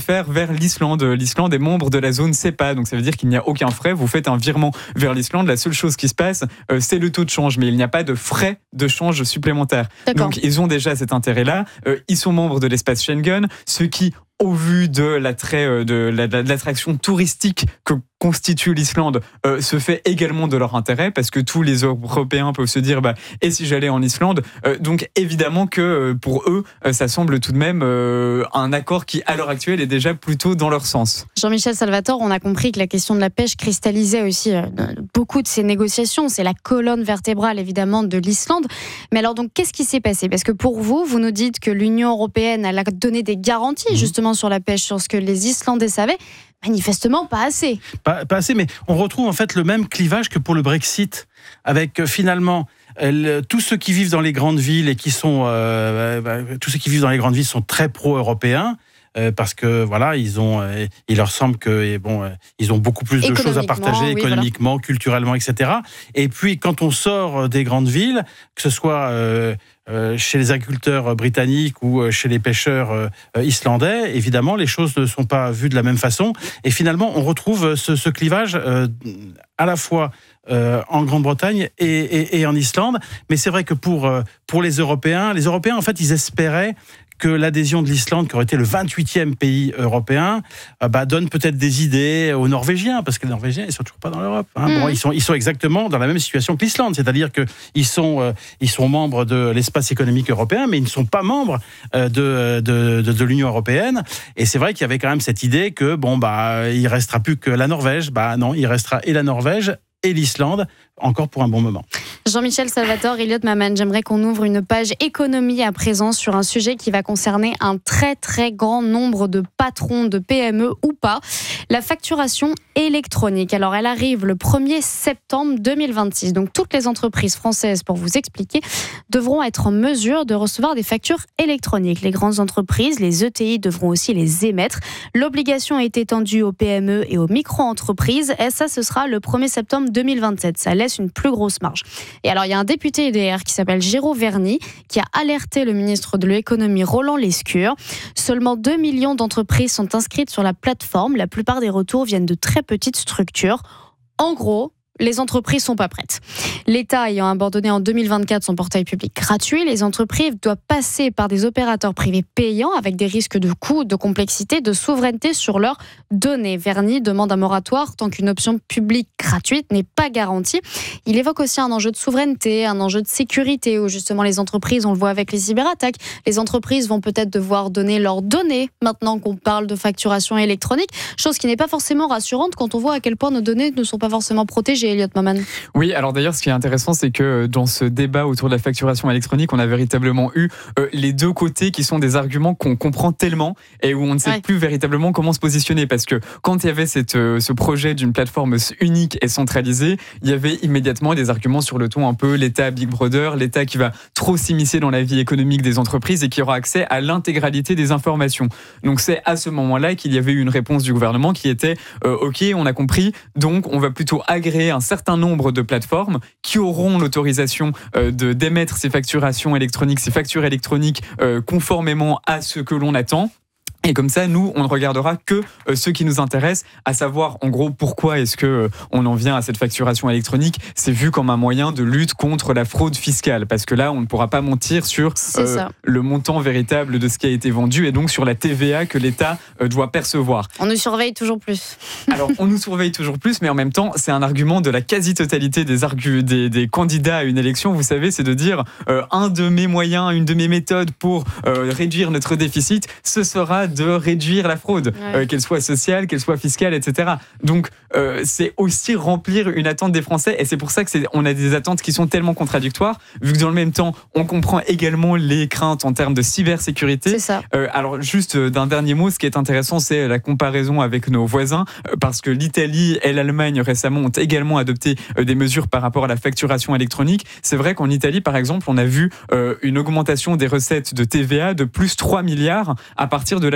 Speaker 18: faire vers l'Islande. L'Islande est membre de la zone SEPA, donc ça veut dire qu'il n'y a aucun frais. Vous faites un virement vers l'Islande, la seule chose qui se passe, euh, c'est le taux de change, mais il n'y a pas de frais de change supplémentaires. D'accord. Donc ils ont déjà cet intérêt-là. Euh, ils sont membres de l'espace Schengen, ce qui, au vu de l'attrait, de, la, de l'attraction touristique que constitue l'Islande, euh, se fait également de leur intérêt, parce que tous les Européens peuvent se dire bah, et si j'allais en Islande, euh, donc évidemment que euh, pour eux, euh, ça semble tout de même euh, un accord qui, à l'heure actuelle, est déjà plutôt dans leur sens.
Speaker 2: Jean-Michel Salvatore, on a compris que la question de la pêche cristallisait aussi euh, beaucoup de ces négociations. C'est la colonne vertébrale, évidemment, de l'Islande. Mais alors, donc, qu'est-ce qui s'est passé ? Parce que pour vous, vous nous dites que l'Union européenne, elle a donné des garanties, mmh. justement, sur la pêche, sur ce que les Islandais savaient. Manifestement, pas assez.
Speaker 17: Pas, pas assez, mais on retrouve en fait le même clivage que pour le Brexit, avec euh, finalement euh, tous ceux qui vivent dans les grandes villes et qui sont euh, euh, tous ceux qui vivent dans les grandes villes sont très pro-européens. Euh, parce que voilà, ils ont, euh, il leur semble que bon, euh, ils ont beaucoup plus de choses à partager oui, économiquement, voilà. culturellement, et cetera. Et puis quand on sort des grandes villes, que ce soit euh, euh, chez les agriculteurs britanniques ou chez les pêcheurs euh, islandais, évidemment, les choses ne sont pas vues de la même façon. Et finalement, on retrouve ce, ce clivage euh, à la fois Euh, en Grande-Bretagne et, et, et en Islande. Mais c'est vrai que pour, euh, pour les Européens, les Européens, en fait, ils espéraient que l'adhésion de l'Islande, qui aurait été le vingt-huitième pays européen, euh, bah, donne peut-être des idées aux Norvégiens, parce que les Norvégiens, ils sont toujours pas dans l'Europe. Hein. Mmh. Bon, ils sont, ils sont exactement dans la même situation que l'Islande, c'est-à-dire qu'ils sont, euh, ils sont membres de l'espace économique européen, mais ils ne sont pas membres euh, de, de, de, de l'Union européenne. Et c'est vrai qu'il y avait quand même cette idée que bon, bah, il restera plus que la Norvège. Bah non, il restera et la Norvège et l'Islande, encore pour un bon moment.
Speaker 2: Jean-Michel Salvatore, Elliot Maman, j'aimerais qu'on ouvre une page économie à présent sur un sujet qui va concerner un très très grand nombre de patrons de P M E ou pas, la facturation électronique. Alors elle arrive le premier septembre deux mille vingt-six, donc toutes les entreprises françaises, pour vous expliquer, devront être en mesure de recevoir des factures électroniques. Les grandes entreprises, les E T I devront aussi les émettre. L'obligation est étendue aux P M E et aux micro-entreprises, et ça ce sera le premier septembre deux mille vingt-sept. Ça laisse une plus grosse marge. Et alors, il y a un député E D R qui s'appelle Géraud Verny qui a alerté le ministre de l'économie Roland Lescure. Seulement deux millions d'entreprises sont inscrites sur la plateforme. La plupart des retours viennent de très petites structures. En gros, les entreprises sont pas prêtes. L'État ayant abandonné en deux mille vingt-quatre son portail public gratuit, les entreprises doivent passer par des opérateurs privés payants avec des risques de coûts, de complexité, de souveraineté sur leurs données. Verny demande un moratoire tant qu'une option publique gratuite n'est pas garantie. Il évoque aussi un enjeu de souveraineté, un enjeu de sécurité où justement les entreprises, on le voit avec les cyberattaques, les entreprises vont peut-être devoir donner leurs données maintenant qu'on parle de facturation électronique, chose qui n'est pas forcément rassurante quand on voit à quel point nos données ne sont pas forcément protégées. Elliot Maman.
Speaker 18: Oui, alors d'ailleurs, ce qui est intéressant, c'est que dans ce débat autour de la facturation électronique, on a véritablement eu euh, les deux côtés qui sont des arguments qu'on comprend tellement et où on ne sait ouais. plus véritablement comment se positionner. Parce que quand il y avait cette, euh, ce projet d'une plateforme unique et centralisée, il y avait immédiatement des arguments sur le ton un peu l'État Big Brother, l'État qui va trop s'immiscer dans la vie économique des entreprises et qui aura accès à l'intégralité des informations. Donc c'est à ce moment-là qu'il y avait eu une réponse du gouvernement qui était euh, OK, on a compris, donc on va plutôt agréer un certain nombre de plateformes qui auront l'autorisation euh, de, d'émettre ces facturations électroniques, ces factures électroniques euh, conformément à ce que l'on attend. Et comme ça, nous, on ne regardera que euh, ce qui nous intéresse, à savoir, en gros, pourquoi est-ce que euh, on en vient à cette facturation électronique. C'est vu comme un moyen de lutte contre la fraude fiscale, parce que là, on ne pourra pas mentir sur euh, le montant véritable de ce qui a été vendu et donc sur la T V A que l'État euh, doit percevoir.
Speaker 2: On nous surveille toujours plus.
Speaker 18: Alors, on nous surveille toujours plus, mais en même temps, c'est un argument de la quasi-totalité des, argu- des, des candidats à une élection. Vous savez, c'est de dire euh, un de mes moyens, une de mes méthodes pour euh, réduire notre déficit, ce sera de réduire la fraude, ouais. euh, qu'elle soit sociale, qu'elle soit fiscale, et cetera. Donc, euh, c'est aussi remplir une attente des Français, et c'est pour ça que c'est, on a des attentes qui sont tellement contradictoires, vu que dans le même temps, on comprend également les craintes en termes de cybersécurité.
Speaker 2: C'est ça.
Speaker 18: Euh, alors, juste euh, d'un dernier mot, ce qui est intéressant, c'est la comparaison avec nos voisins, euh, parce que l'Italie et l'Allemagne récemment ont également adopté euh, des mesures par rapport à la facturation électronique. C'est vrai qu'en Italie, par exemple, on a vu euh, une augmentation des recettes de T V A de plus trois milliards à partir de l'adoption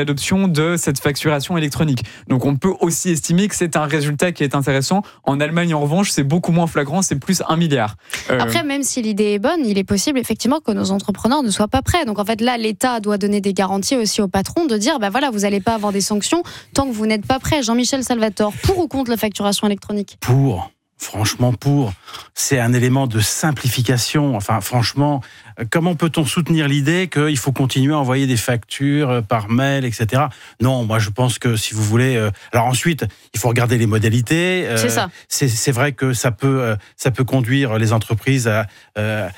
Speaker 18: l'adoption de cette facturation électronique. Donc on peut aussi estimer que c'est un résultat qui est intéressant. En Allemagne, en revanche, c'est beaucoup moins flagrant, c'est plus un milliard.
Speaker 2: Euh... Après, même si l'idée est bonne, il est possible effectivement que nos entrepreneurs ne soient pas prêts. Donc en fait, là, l'État doit donner des garanties aussi aux patrons de dire, bah voilà, vous n'allez pas avoir des sanctions tant que vous n'êtes pas prêts. Jean-Michel Salvatore, pour ou contre la facturation électronique ?
Speaker 17: Pour. Franchement, pour. C'est un élément de simplification. Enfin, franchement, comment peut-on soutenir l'idée qu'il faut continuer à envoyer des factures par mail, et cetera. Non, moi, je pense que si vous voulez... Euh... Alors ensuite, il faut regarder les modalités. Euh,
Speaker 2: c'est ça.
Speaker 17: C'est, c'est vrai que ça peut, euh, ça peut conduire les entreprises à, euh,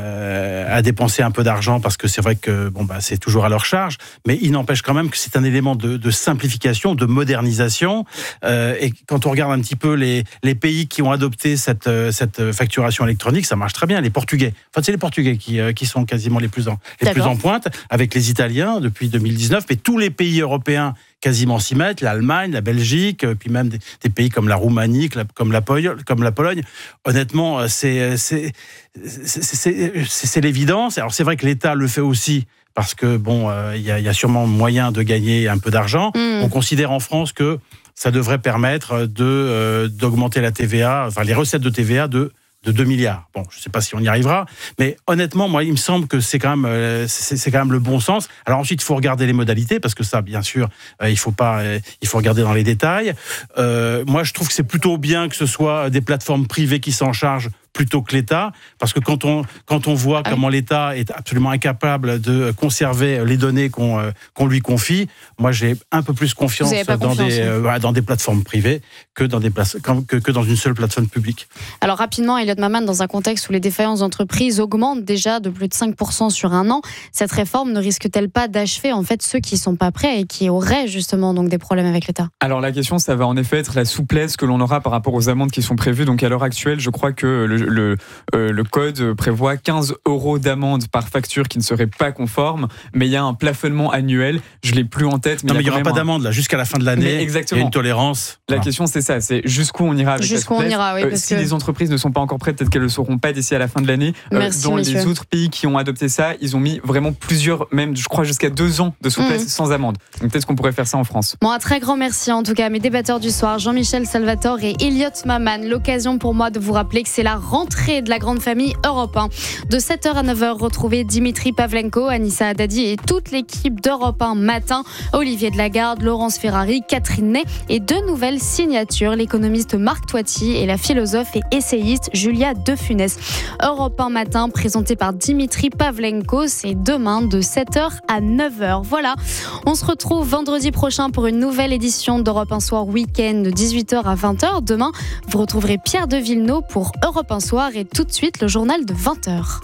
Speaker 17: euh, à dépenser un peu d'argent parce que c'est vrai que bon, bah, c'est toujours à leur charge. Mais il n'empêche quand même que c'est un élément de, de simplification, de modernisation. Euh, et quand on regarde un petit peu les, les pays qui ont adopté cette, cette facturation électronique, ça marche très bien. Les Portugais, enfin c'est les Portugais qui, qui sont quasiment les plus en, les plus en pointe, avec les Italiens depuis deux mille dix-neuf, mais tous les pays européens quasiment s'y mettent, l'Allemagne, la Belgique, puis même des, des pays comme la Roumanie, comme la, comme la Pologne. Honnêtement, c'est, c'est, c'est, c'est, c'est, c'est l'évidence. Alors c'est vrai que l'État le fait aussi, parce que bon, il euh, y, y a sûrement moyen de gagner un peu d'argent. Mmh. On considère en France que ça devrait permettre de, euh, d'augmenter la T V A, enfin les recettes de T V A de, de deux milliards. Bon, je ne sais pas si on y arrivera, mais honnêtement, moi, il me semble que c'est quand même, euh, c'est, c'est quand même le bon sens. Alors ensuite, il faut regarder les modalités, parce que ça, bien sûr, euh, il faut pas, euh, il faut regarder dans les détails. Euh, moi, je trouve que c'est plutôt bien que ce soit des plateformes privées qui s'en chargent plutôt que l'État, parce que quand on, quand on voit ah comment oui. l'État est absolument incapable de conserver les données qu'on, euh, qu'on lui confie, moi j'ai un peu plus confiance, dans, confiance des, euh, dans des plateformes privées que dans, des places, que, que dans une seule plateforme publique.
Speaker 2: Alors rapidement, Elliot Maman, dans un contexte où les défaillances d'entreprises augmentent déjà de plus de cinq pour cent sur un an, cette réforme ne risque-t-elle pas d'achever en fait ceux qui ne sont pas prêts et qui auraient justement donc des problèmes avec l'État ?
Speaker 18: Alors la question, ça va en effet être la souplesse que l'on aura par rapport aux amendes qui sont prévues. Donc à l'heure actuelle, je crois que le Le, euh, le code prévoit quinze euros d'amende par facture qui ne serait pas conforme, mais il y a un plafonnement annuel, je ne l'ai plus en tête. Mais
Speaker 17: non, mais il n'y aura pas
Speaker 18: un...
Speaker 17: d'amende là, jusqu'à la fin de l'année, exactement. Il y a une tolérance.
Speaker 18: La voilà. question c'est ça, c'est jusqu'où on ira avec
Speaker 2: jusqu'où
Speaker 18: la souplesse.
Speaker 2: On ira, oui,
Speaker 18: euh, si que... les entreprises ne sont pas encore prêtes, peut-être qu'elles ne le seront pas d'ici à la fin de l'année.
Speaker 2: Merci,
Speaker 18: euh, dans
Speaker 2: messieurs.
Speaker 18: les autres pays qui ont adopté ça, ils ont mis vraiment plusieurs, même je crois jusqu'à deux ans de souplesse mmh. sans amende. Donc peut-être qu'on pourrait faire ça en France.
Speaker 2: Bon, un très grand merci en tout cas à mes débatteurs du soir, Jean-Michel Salvatore et Elliot Maman. L'occasion pour moi de vous rappeler que c'est la rentrée de la grande famille Europe un. De sept heures à neuf heures, retrouvez Dimitri Pavlenko, Anissa Haddadi et toute l'équipe d'Europe un matin. Olivier Delagarde, Laurence Ferrari, Catherine Ney et deux nouvelles signatures, l'économiste Marc Toiti et la philosophe et essayiste Julia De Funès. Europe un matin, présenté par Dimitri Pavlenko, c'est demain de sept heures à neuf heures. Voilà, on se retrouve vendredi prochain pour une nouvelle édition d'Europe un Soir Week-end de dix-huit heures à vingt heures. Demain, vous retrouverez Pierre de Villeneuve pour Europe un Soir et tout de suite le journal de vingt heures.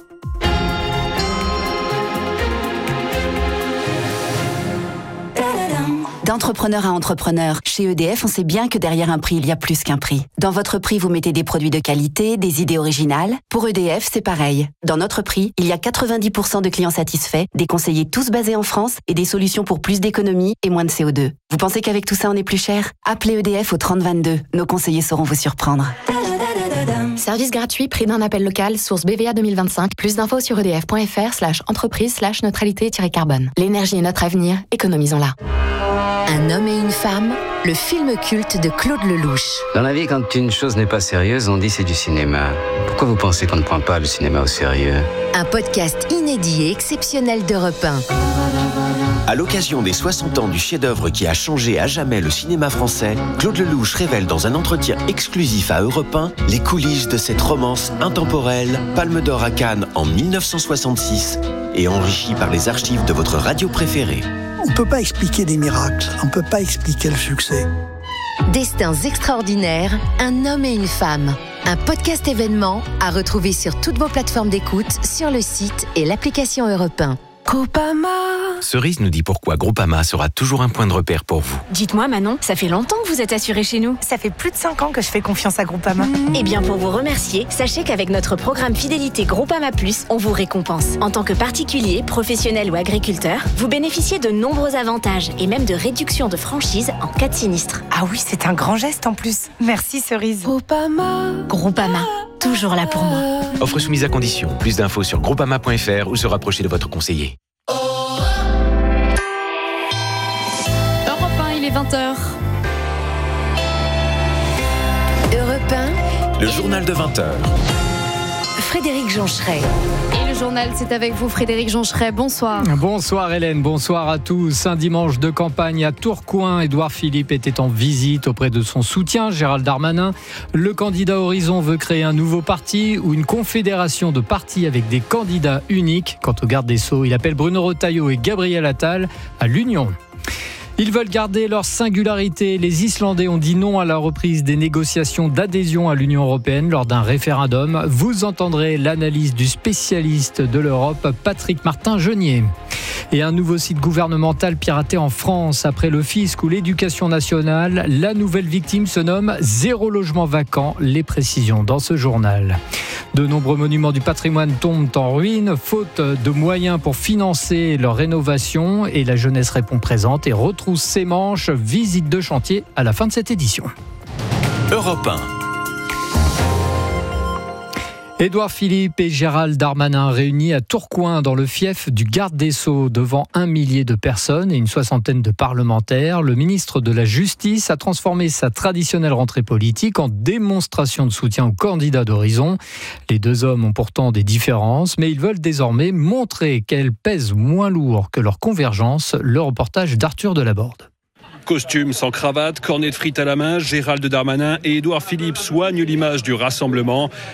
Speaker 9: D'entrepreneur à entrepreneur, chez E D F, on sait bien que derrière un prix, il y a plus qu'un prix. Dans votre prix, vous mettez des produits de qualité, des idées originales. Pour E D F, c'est pareil. Dans notre prix, il y a quatre-vingt-dix pour cent de clients satisfaits, des conseillers tous basés en France et des solutions pour plus d'économie et moins de C O deux. Vous pensez qu'avec tout ça, on est plus cher ? Appelez E D F au trente vingt-deux. Nos conseillers sauront vous surprendre.
Speaker 10: Service gratuit, prix d'un appel local, source B V A deux mille vingt-cinq. Plus d'infos sur edf.fr slash entreprise slash neutralité-carbone. L'énergie est notre avenir, économisons-la.
Speaker 8: Un homme et une femme, le film culte de Claude Lelouch.
Speaker 11: Dans la vie, quand une chose n'est pas sérieuse, on dit c'est du cinéma. Pourquoi vous pensez qu'on ne prend pas le cinéma au sérieux ?
Speaker 8: Un podcast inédit et exceptionnel d'Europe un.
Speaker 12: À l'occasion des soixante ans du chef-d'œuvre qui a changé à jamais le cinéma français, Claude Lelouch révèle dans un entretien exclusif à Europe un les coulisses de cette romance intemporelle, Palme d'Or à Cannes en dix-neuf cent soixante-six et enrichie par les archives de votre radio préférée.
Speaker 14: On ne peut pas expliquer des miracles, on ne peut pas expliquer le succès.
Speaker 8: Destins extraordinaires, un homme et une femme. Un podcast événement à retrouver sur toutes vos plateformes d'écoute, sur le site et l'application Europe un.
Speaker 15: Groupama.
Speaker 13: Cerise nous dit pourquoi Groupama sera toujours un point de repère pour vous.
Speaker 15: Dites-moi Manon, ça fait longtemps que vous êtes assurée chez nous.
Speaker 27: Ça fait plus de cinq ans que je fais confiance à Groupama.
Speaker 15: Mmh. Eh bien pour vous remercier, sachez qu'avec notre programme Fidélité Groupama Plus, on vous récompense. En tant que particulier, professionnel ou agriculteur, vous bénéficiez de nombreux avantages et même de réductions de franchise en cas de sinistre.
Speaker 27: Ah oui, c'est un grand geste en plus. Merci Cerise.
Speaker 15: Groupama. Groupama, toujours là pour moi.
Speaker 13: Offre soumise à condition. Plus d'infos sur groupama point f r ou se rapprocher de votre conseiller.
Speaker 2: est vingt heures.
Speaker 8: Europe un,
Speaker 12: Le journal de vingt heures.
Speaker 8: Frédéric Joncheret.
Speaker 2: Et le journal, c'est avec vous, Frédéric Joncheret. Bonsoir.
Speaker 1: Bonsoir Hélène, bonsoir à tous. Un dimanche de campagne à Tourcoing, Édouard Philippe était en visite auprès de son soutien, Gérald Darmanin. Le candidat Horizon veut créer un nouveau parti ou une confédération de partis avec des candidats uniques. Quant au garde des Sceaux, il appelle Bruno Retailleau et Gabriel Attal à l'union. Ils veulent garder leur singularité. Les Islandais ont dit non à la reprise des négociations d'adhésion à l'Union européenne lors d'un référendum. Vous entendrez l'analyse du spécialiste de l'Europe, Patrick Martin-Genier. Et un nouveau site gouvernemental piraté en France. Après le fisc ou l'éducation nationale, la nouvelle victime se nomme Zéro logement vacant. Les précisions dans ce journal. De nombreux monuments du patrimoine tombent en ruine, faute de moyens pour financer leur rénovation. Et la jeunesse répond présente et retrousse ses manches. Visite de chantier à la fin de cette édition.
Speaker 12: Europe un.
Speaker 1: Édouard Philippe et Gérald Darmanin réunis à Tourcoing dans le fief du garde des Sceaux devant un millier de personnes et une soixantaine de parlementaires. Le ministre de la Justice a transformé sa traditionnelle rentrée politique en démonstration de soutien aux candidats d'Horizon. Les deux hommes ont pourtant des différences, mais ils veulent désormais montrer qu'elles pèsent moins lourd que leur convergence. Le reportage d'Arthur Delaborde.
Speaker 16: Costume sans cravate, cornet de frites à la main, Gérald Darmanin et Édouard Philippe soignent l'image du rassemblement.